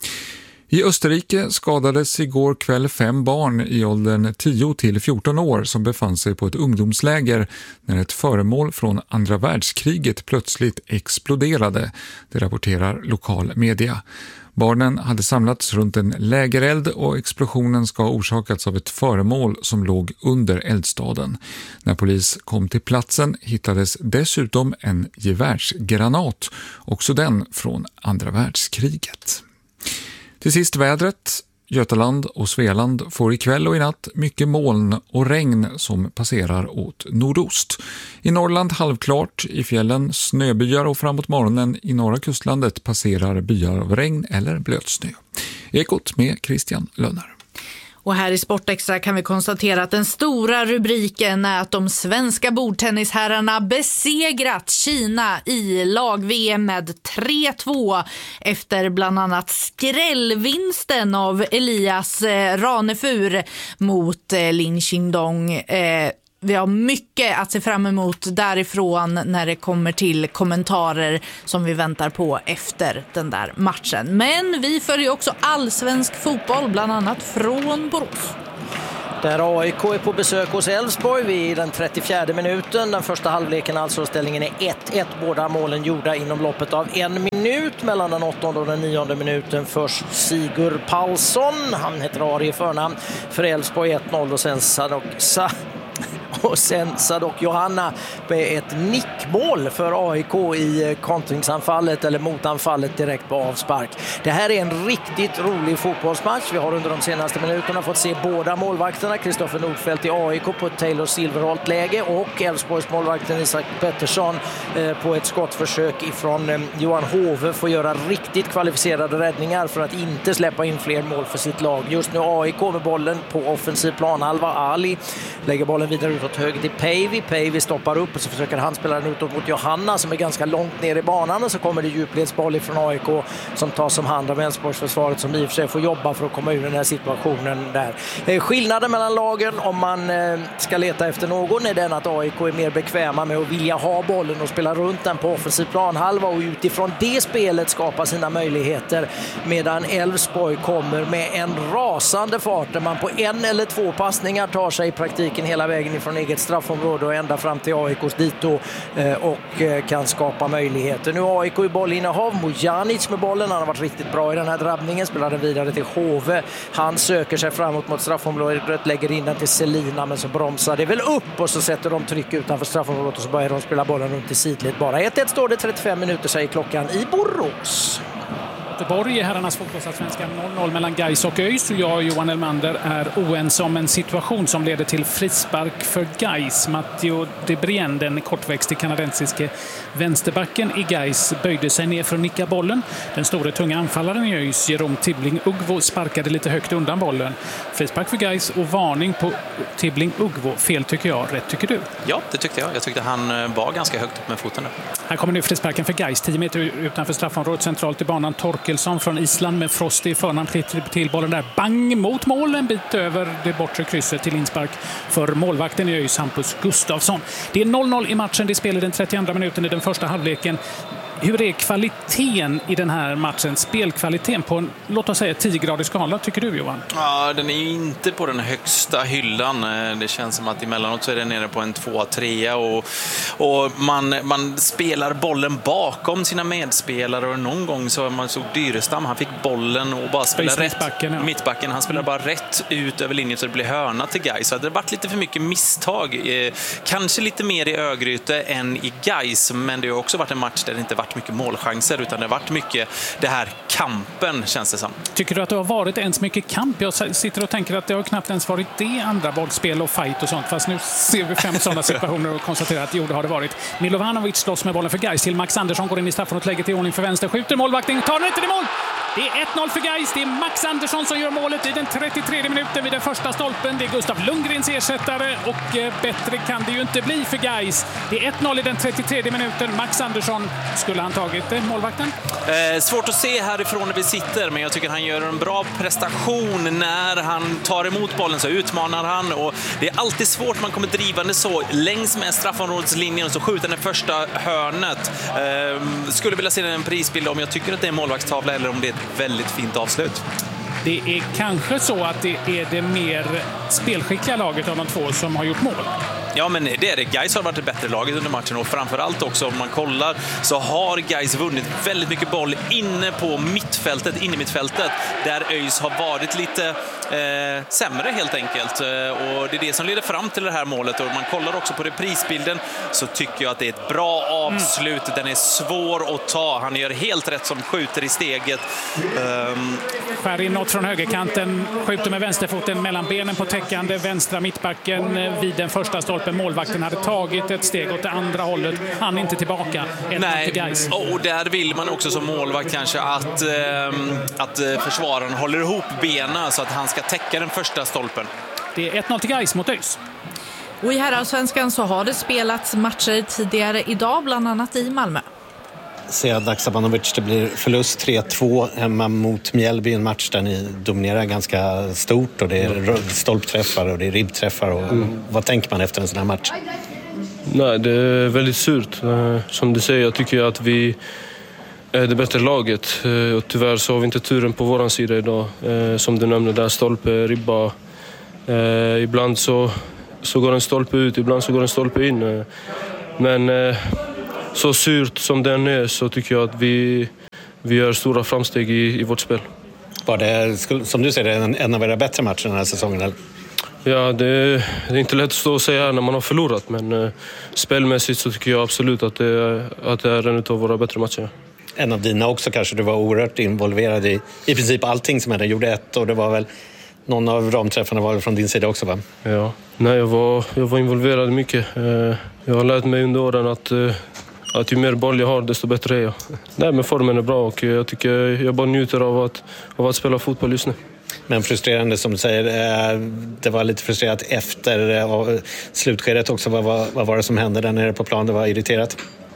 I Österrike skadades igår kväll fem barn i åldern tio till fjorton år som befann sig på ett ungdomsläger när ett föremål från andra världskriget plötsligt exploderade, det rapporterar lokal media. Barnen hade samlats runt en lägereld och explosionen ska ha orsakats av ett föremål som låg under eldstaden. När polis kom till platsen hittades dessutom en gevärsgranat, också den från andra världskriget. Till sist vädret. Götaland och Svealand får ikväll och i natt mycket moln och regn som passerar åt nordost. I Norrland halvklart, i fjällen snöbyar och framåt morgonen i norra kustlandet passerar byar av regn eller blötsnö. Ekot med Christian Lönner. Och här i Sportextra kan vi konstatera att den stora rubriken är att de svenska bordtennisherrarna besegrat Kina i lag-V M med tre två efter bland annat skrällvinsten av Elias Ranefur mot Lin Qingdong. Eh, Vi har mycket att se fram emot därifrån när det kommer till kommentarer som vi väntar på efter den där matchen. Men vi följer också allsvensk fotboll, bland annat från Borås. Där A I K är på besök hos Elfsborg vid den trettiofjärde minuten. Den första halvleken alltså, ställningen är ett ett. Båda målen gjorda inom loppet av en minut. Mellan den åttonde och den nionde minuten först Sigur Palsson. Han heter Ari i förnamn. För Elfsborg ett noll och sen Sadok Sa... Och sen Sadok Johanna med ett nickmål för A I K i kontringsanfallet eller motanfallet direkt på avspark. Det här är en riktigt rolig fotbollsmatch. Vi har under de senaste minuterna fått se båda målvakterna, Kristoffer Nordfeldt i A I K på ett Taylor Silverholt-läge och Elfsborgs målvakten Isak Pettersson på ett skottförsök ifrån Johan Hove får göra riktigt kvalificerade räddningar för att inte släppa in fler mål för sitt lag. Just nu A I K med bollen på offensiv planhalva. Ali lägger bollen vidare ut åt höger till Päivi. Päivi stoppar upp och så försöker han spela den utåt mot Johanna som är ganska långt ner i banan, och så kommer det djupledsboll ifrån A I K som tas om hand av Elfsborgsförsvaret som i och för sig får jobba för att komma ur den här situationen där. Skillnaden mellan lagen om man ska leta efter någon är den att A I K är mer bekväma med att vilja ha bollen och spela runt den på offensiv planhalva och utifrån det spelet skapa sina möjligheter, medan Elfsborg kommer med en rasande fart där man på en eller två passningar tar sig i praktiken hela vägen ifrån eget straffområde och ända fram till A I K:s dito och kan skapa möjligheter. Nu har A I K i bollinnehav. Mojanic med bollen. Han har varit riktigt bra i den här drabbningen. Spelar den vidare till Hove. Han söker sig framåt mot straffområdet. Lägger in den till Selina, men så bromsar det väl upp och så sätter de tryck utanför straffområdet och så börjar de spela bollen runt i sidled. Bara ett ett står det, trettiofem minuter säger klockan i Borås. Göteborg i herrarnas fotbollsallsvenska. noll noll mellan Gais och ÖIS. Jag och Johan Elmander är oense om en situation som leder till frispark för Gais. Matteo De Brien, den kortväxte kanadensiske vänsterbacken i Gais, böjde sig ner för att nicka bollen. Den stora tunga anfallaren i ÖIS, Jerome Tibbling Ugvo, sparkade lite högt undan bollen. Frispark för Gais och varning på Tibbling Ugvo. Fel tycker jag, rätt tycker du? Ja, det tyckte jag. Jag tyckte han var ganska högt upp med foten. Här kommer nu frisparken för Gais. tio meter utanför straffområdet, centralt i banan. Torkelsson från Island med Frost i förnamn klipper till bollen där. Bang mot mål, en bit över det bortre krysset till inspark för målvakten i ÖIS, Hampus Gustafsson. Det är noll noll i matchen. Det spelar den trettioandra minuten i den första halvleken. Hur är kvaliteten i den här matchen? Spelkvaliteten på en, låt oss säga, tio-gradig skala, tycker du, Johan? Ja, den är ju inte på den högsta hyllan. Det känns som att emellanåt så är den nere på en två tre och, och man, man spelar bollen bakom sina medspelare och någon gång så man såg Dyrestam, han fick bollen och bara spelade rätt. Ja. Mittbacken, han spelade bara rätt ut över linjen så det blev hörna till Gais. Så det har varit lite för mycket misstag. Eh, kanske lite mer i Örgryte än i Gais, men det har också varit en match där det inte varit mycket målchanser utan det har varit mycket det här kampen, känns det som. Tycker du att det har varit ens mycket kamp? Jag sitter och tänker att det har knappt ens varit det, andra bollspel och fight och sånt, fast nu ser vi fem sådana situationer och konstaterar att jo, det har det varit. Milovanovic slåss med bollen för Gais till Max Andersson, går in i straffen och lägger till ordning för vänster, skjuter målvakten, tar den inte i mål! Det är ett noll för Gais. Det är Max Andersson som gör målet i den trettiotredje minuten vid den första stolpen. Det är Gustav Lundgrens ersättare och eh, bättre kan det ju inte bli för Gais. Det är ett noll i den trettiotredje minuten. Max Andersson, skulle han tagit det, målvakten? Eh, svårt att se härifrån när vi sitter, men jag tycker han gör en bra prestation när han tar emot bollen, så utmanar han, och det är alltid svårt, man kommer drivande så längs med straffområdeslinjen och så skjuter den första hörnet. Eh, skulle vilja se en prisbild om jag tycker att det är en målvaktstavla eller om det är ett väldigt fint avslut. Det är kanske så att det är det mer spelskickliga laget av de två som har gjort mål. Ja, men det är det. Gais har varit det bättre laget under matchen, och framförallt också om man kollar så har Gais vunnit väldigt mycket boll inne på mittfältet, inne i mittfältet, där ÖIS har varit lite eh, sämre helt enkelt. Och det är det som leder fram till det här målet, och man kollar också på reprisbilden så tycker jag att det är ett bra avslut. Den är svår att ta. Han gör helt rätt som skjuter i steget. Um... Skär in något från högerkanten, skjuter med vänsterfoten mellan benen på täckande vänstra mittbacken vid den första stolpen. Målvakten hade tagit ett steg åt det andra hållet. Han är inte tillbaka. Nej, och där vill man också som målvakt kanske att, eh, att försvararen håller ihop benen så att han ska täcka den första stolpen. Det är ett noll till Gais mot ÖIS. Och i herrallsvenskan så har det spelats matcher tidigare idag, bland annat i Malmö. Sead Haksabanovic, det blir förlust tre två hemma mot Mjällby, en match där ni dominerar ganska stort, och det är stolpträffar och det är ribbträffar. Och mm. Vad tänker man efter en sån här match? Nej, det är väldigt surt. Som du säger, jag tycker att vi är det bättre laget, och tyvärr så har vi inte turen på våran sida idag. Som du nämnde där, stolpe, ribba. Ibland så, så går en stolpe ut, ibland så går en stolpe in. Men så surt som den är så tycker jag att vi, vi gör stora framsteg i, i vårt spel. Var det, som du ser det, en, en av era bättre matcher den här säsongen? Eller? Ja, det, det är inte lätt att stå och säga när man har förlorat, men uh, spelmässigt så tycker jag absolut att det är, att det är en av våra bättre matcher. En av dina också kanske, du var oerhört involverad i i princip allting som hände. Gjorde ett, och det var väl någon av ramträffarna var från din sida också, va? Ja, nej, jag var, jag var involverad mycket. Uh, jag har lärt mig under åren att uh, att ju mer boll jag har, desto bättre är jag. Nej, men formen är bra, och jag tycker jag bara njuter av att, av att spela fotboll just nu. Men frustrerande som du säger, det var lite frustrerat efter slutskedet också. Vad var, vad var det som hände där nere på plan? Det var irriterat?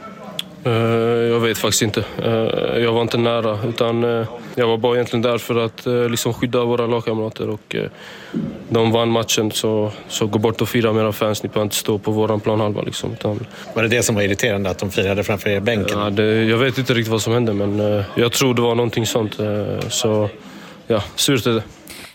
Jag vet faktiskt inte. Jag var inte nära, utan jag var bara egentligen där för att liksom skydda våra lagkamrater, och de vann matchen, så, så gå bort och fira med era fans. Ni behöver inte stå på våran planhalva liksom, utan... Var det det som var irriterande, att de firade framför er bänken? Ja, det, jag vet inte riktigt vad som hände, men jag tror det var någonting sånt, så ja, surt är det.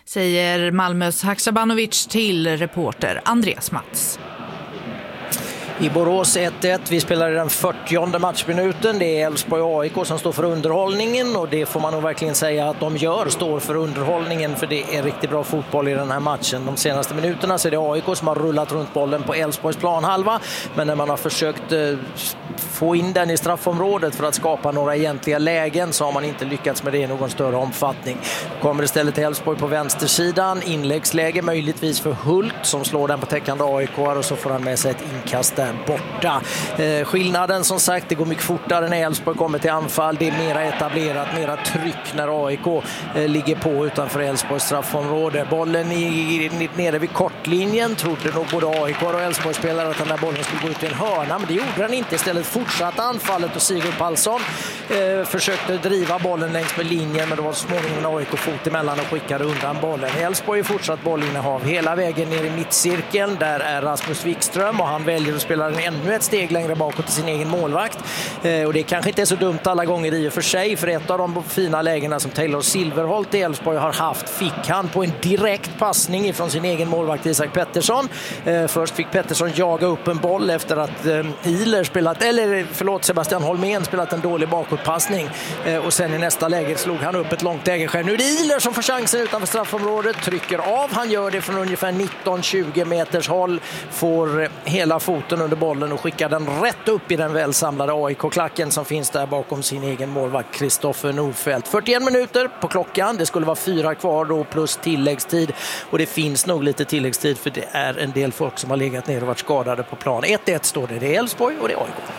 Säger Malmös Haksabanovic till reporter Andreas Mats. I Borås ett ett. Vi spelar i den fyrtionde matchminuten. Det är Elfsborg och A I K som står för underhållningen, och det får man nog verkligen säga att de gör, står för underhållningen, för det är riktigt bra fotboll i den här matchen. De senaste minuterna så är det A I K som har rullat runt bollen på Elfsborgs planhalva, men när man har försökt eh, få in den i straffområdet för att skapa några egentliga lägen så har man inte lyckats med det i någon större omfattning. Kommer istället till Elfsborg på vänstersidan, inläggsläge möjligtvis för Hult som slår den på täckande A I K, och så får han med sig ett inkast där borta. Eh, skillnaden som sagt, det går mycket fortare när Elfsborg kommer till anfall. Det är mera etablerat, mera tryck när A I K eh, ligger på utanför Elfsborgs straffområde. Bollen i, i, nere vid kortlinjen, trodde nog både A I K och Elfsborg spelare att den där bollen skulle gå ut i en hörna, men det gjorde den inte. Istället fortsatte anfallet och Sigurd Palsson eh, försökte driva bollen längs med linjen, men det var småningom A I K fot emellan och skickade undan bollen. Elfsborg är fortsatt bollinnehav hela vägen ner i mittcirkeln. Där är Rasmus Wikström och han väljer att spela den ännu ett steg längre bakåt till sin egen målvakt. Eh, och det kanske inte är så dumt alla gånger i och för sig, för ett av de fina lägena som Taylor Silverholt i Elfsborg har haft fick han på en direkt passning ifrån sin egen målvakt Isak Pettersson. Eh, först fick Pettersson jaga upp en boll efter att eh, Ihler spelat, eller förlåt Sebastian Holmén spelat en dålig bakåtpassning, eh, och sen i nästa läge slog han upp ett långt läge själv. Nu är det Ihler som får chansen utanför straffområdet, trycker av, han gör det från ungefär nitton tjugo meters håll, får hela foten under bollen och skickar den rätt upp i den välsamlade A I K-klacken som finns där bakom sin egen målvakt Kristoffer Nordfeldt. fyrtioen minuter på klockan, det skulle vara fyra kvar då plus tilläggstid, och det finns nog lite tilläggstid för det är en del folk som har legat ner och varit skadade på plan. ett ett står det, det är Elfsborg och det är A I K.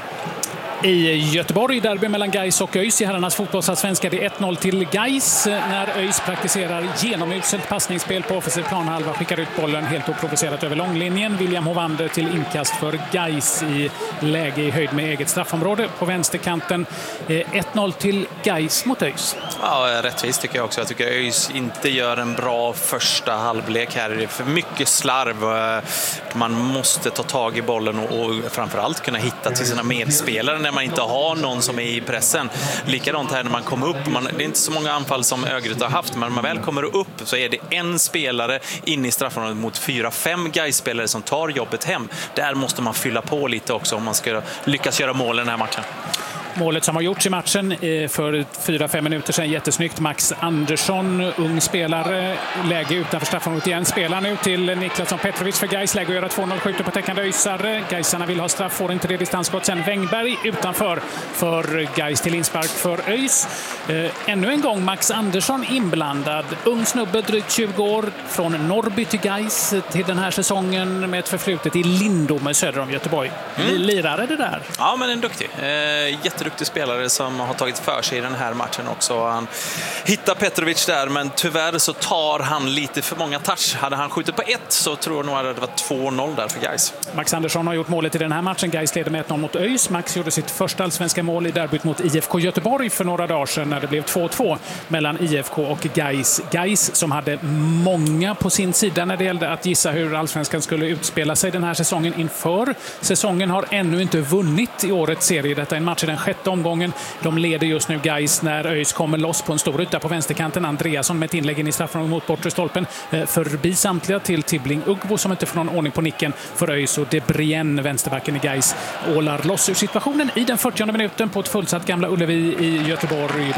I Göteborg, derby mellan Gais och ÖIS i herrarnas fotbollsallsvenska. Det är ett noll till Gais när ÖIS praktiserar genomuselt passningsspel på offensiv planhalva, skickar ut bollen helt oprovocerat över långlinjen. William Hovander till inkast för Gais i läge i höjd med eget straffområde på vänsterkanten. ett noll till Gais mot ÖIS. Ja, rättvist tycker jag också. Jag tycker ÖIS inte gör en bra första halvlek här. Det är för mycket slarv. Man måste ta tag i bollen och, och framförallt kunna hitta till sina medspelare när man inte har någon som är i pressen. Likadant här när man kommer upp. Man, det är inte så många anfall som Örgryte har haft, men när man väl kommer upp så är det en spelare inne i straffområdet mot fyra, fem Gais-spelare som tar jobbet hem. Där måste man fylla på lite också om man ska lyckas göra mål i den här matchen. Målet som har gjorts i matchen för fyra fem minuter sedan, jättesnyggt. Max Andersson, ung spelare, läge utanför straffområdet igen. Spelar nu till Niklasson Petrovic för Gais, läge att göra två noll, skjuter på täckande öisare. Gaisarna vill ha straff, får inte det distansskott. Sen Wängberg utanför för Gais till inspark för ÖIS. Eh, ännu en gång Max Andersson inblandad. Ung snubbe, drygt tjugo år, från Norrby till Gais till den här säsongen med ett förflutet i Lindome söder om Göteborg. Mm. Lirare det där? Ja, men en duktig. Eh, jätte duktig spelare som har tagit för sig i den här matchen också. Han hittar Petrovic där, men tyvärr så tar han lite för många touch. Hade han skjutit på ett så tror jag nog att det var två noll där för Gais. Max Andersson har gjort målet i den här matchen. Gais leder med ett noll mot ÖIS. Max gjorde sitt första allsvenska mål i derbyt mot I F K Göteborg för några dagar sedan när det blev två två mellan I F K och Gais. Gais som hade många på sin sida när det gällde att gissa hur allsvenskan skulle utspela sig den här säsongen inför. Säsongen har ännu inte vunnit i årets serie. Detta är en match i den sjätte omgången. De leder just nu Gais när ÖIS kommer loss på en stor yta på vänsterkanten. Andreasson med ett inlägg in i straffområdet mot bortre stolpen. Förbi samtliga till Tibbling Ugbo som inte får någon ordning på nicken för ÖIS, och Debrien, vänsterbacken i Gais, ålar loss ur situationen i den fyrtionde minuten på ett fullsatt Gamla Ullevi i Göteborg.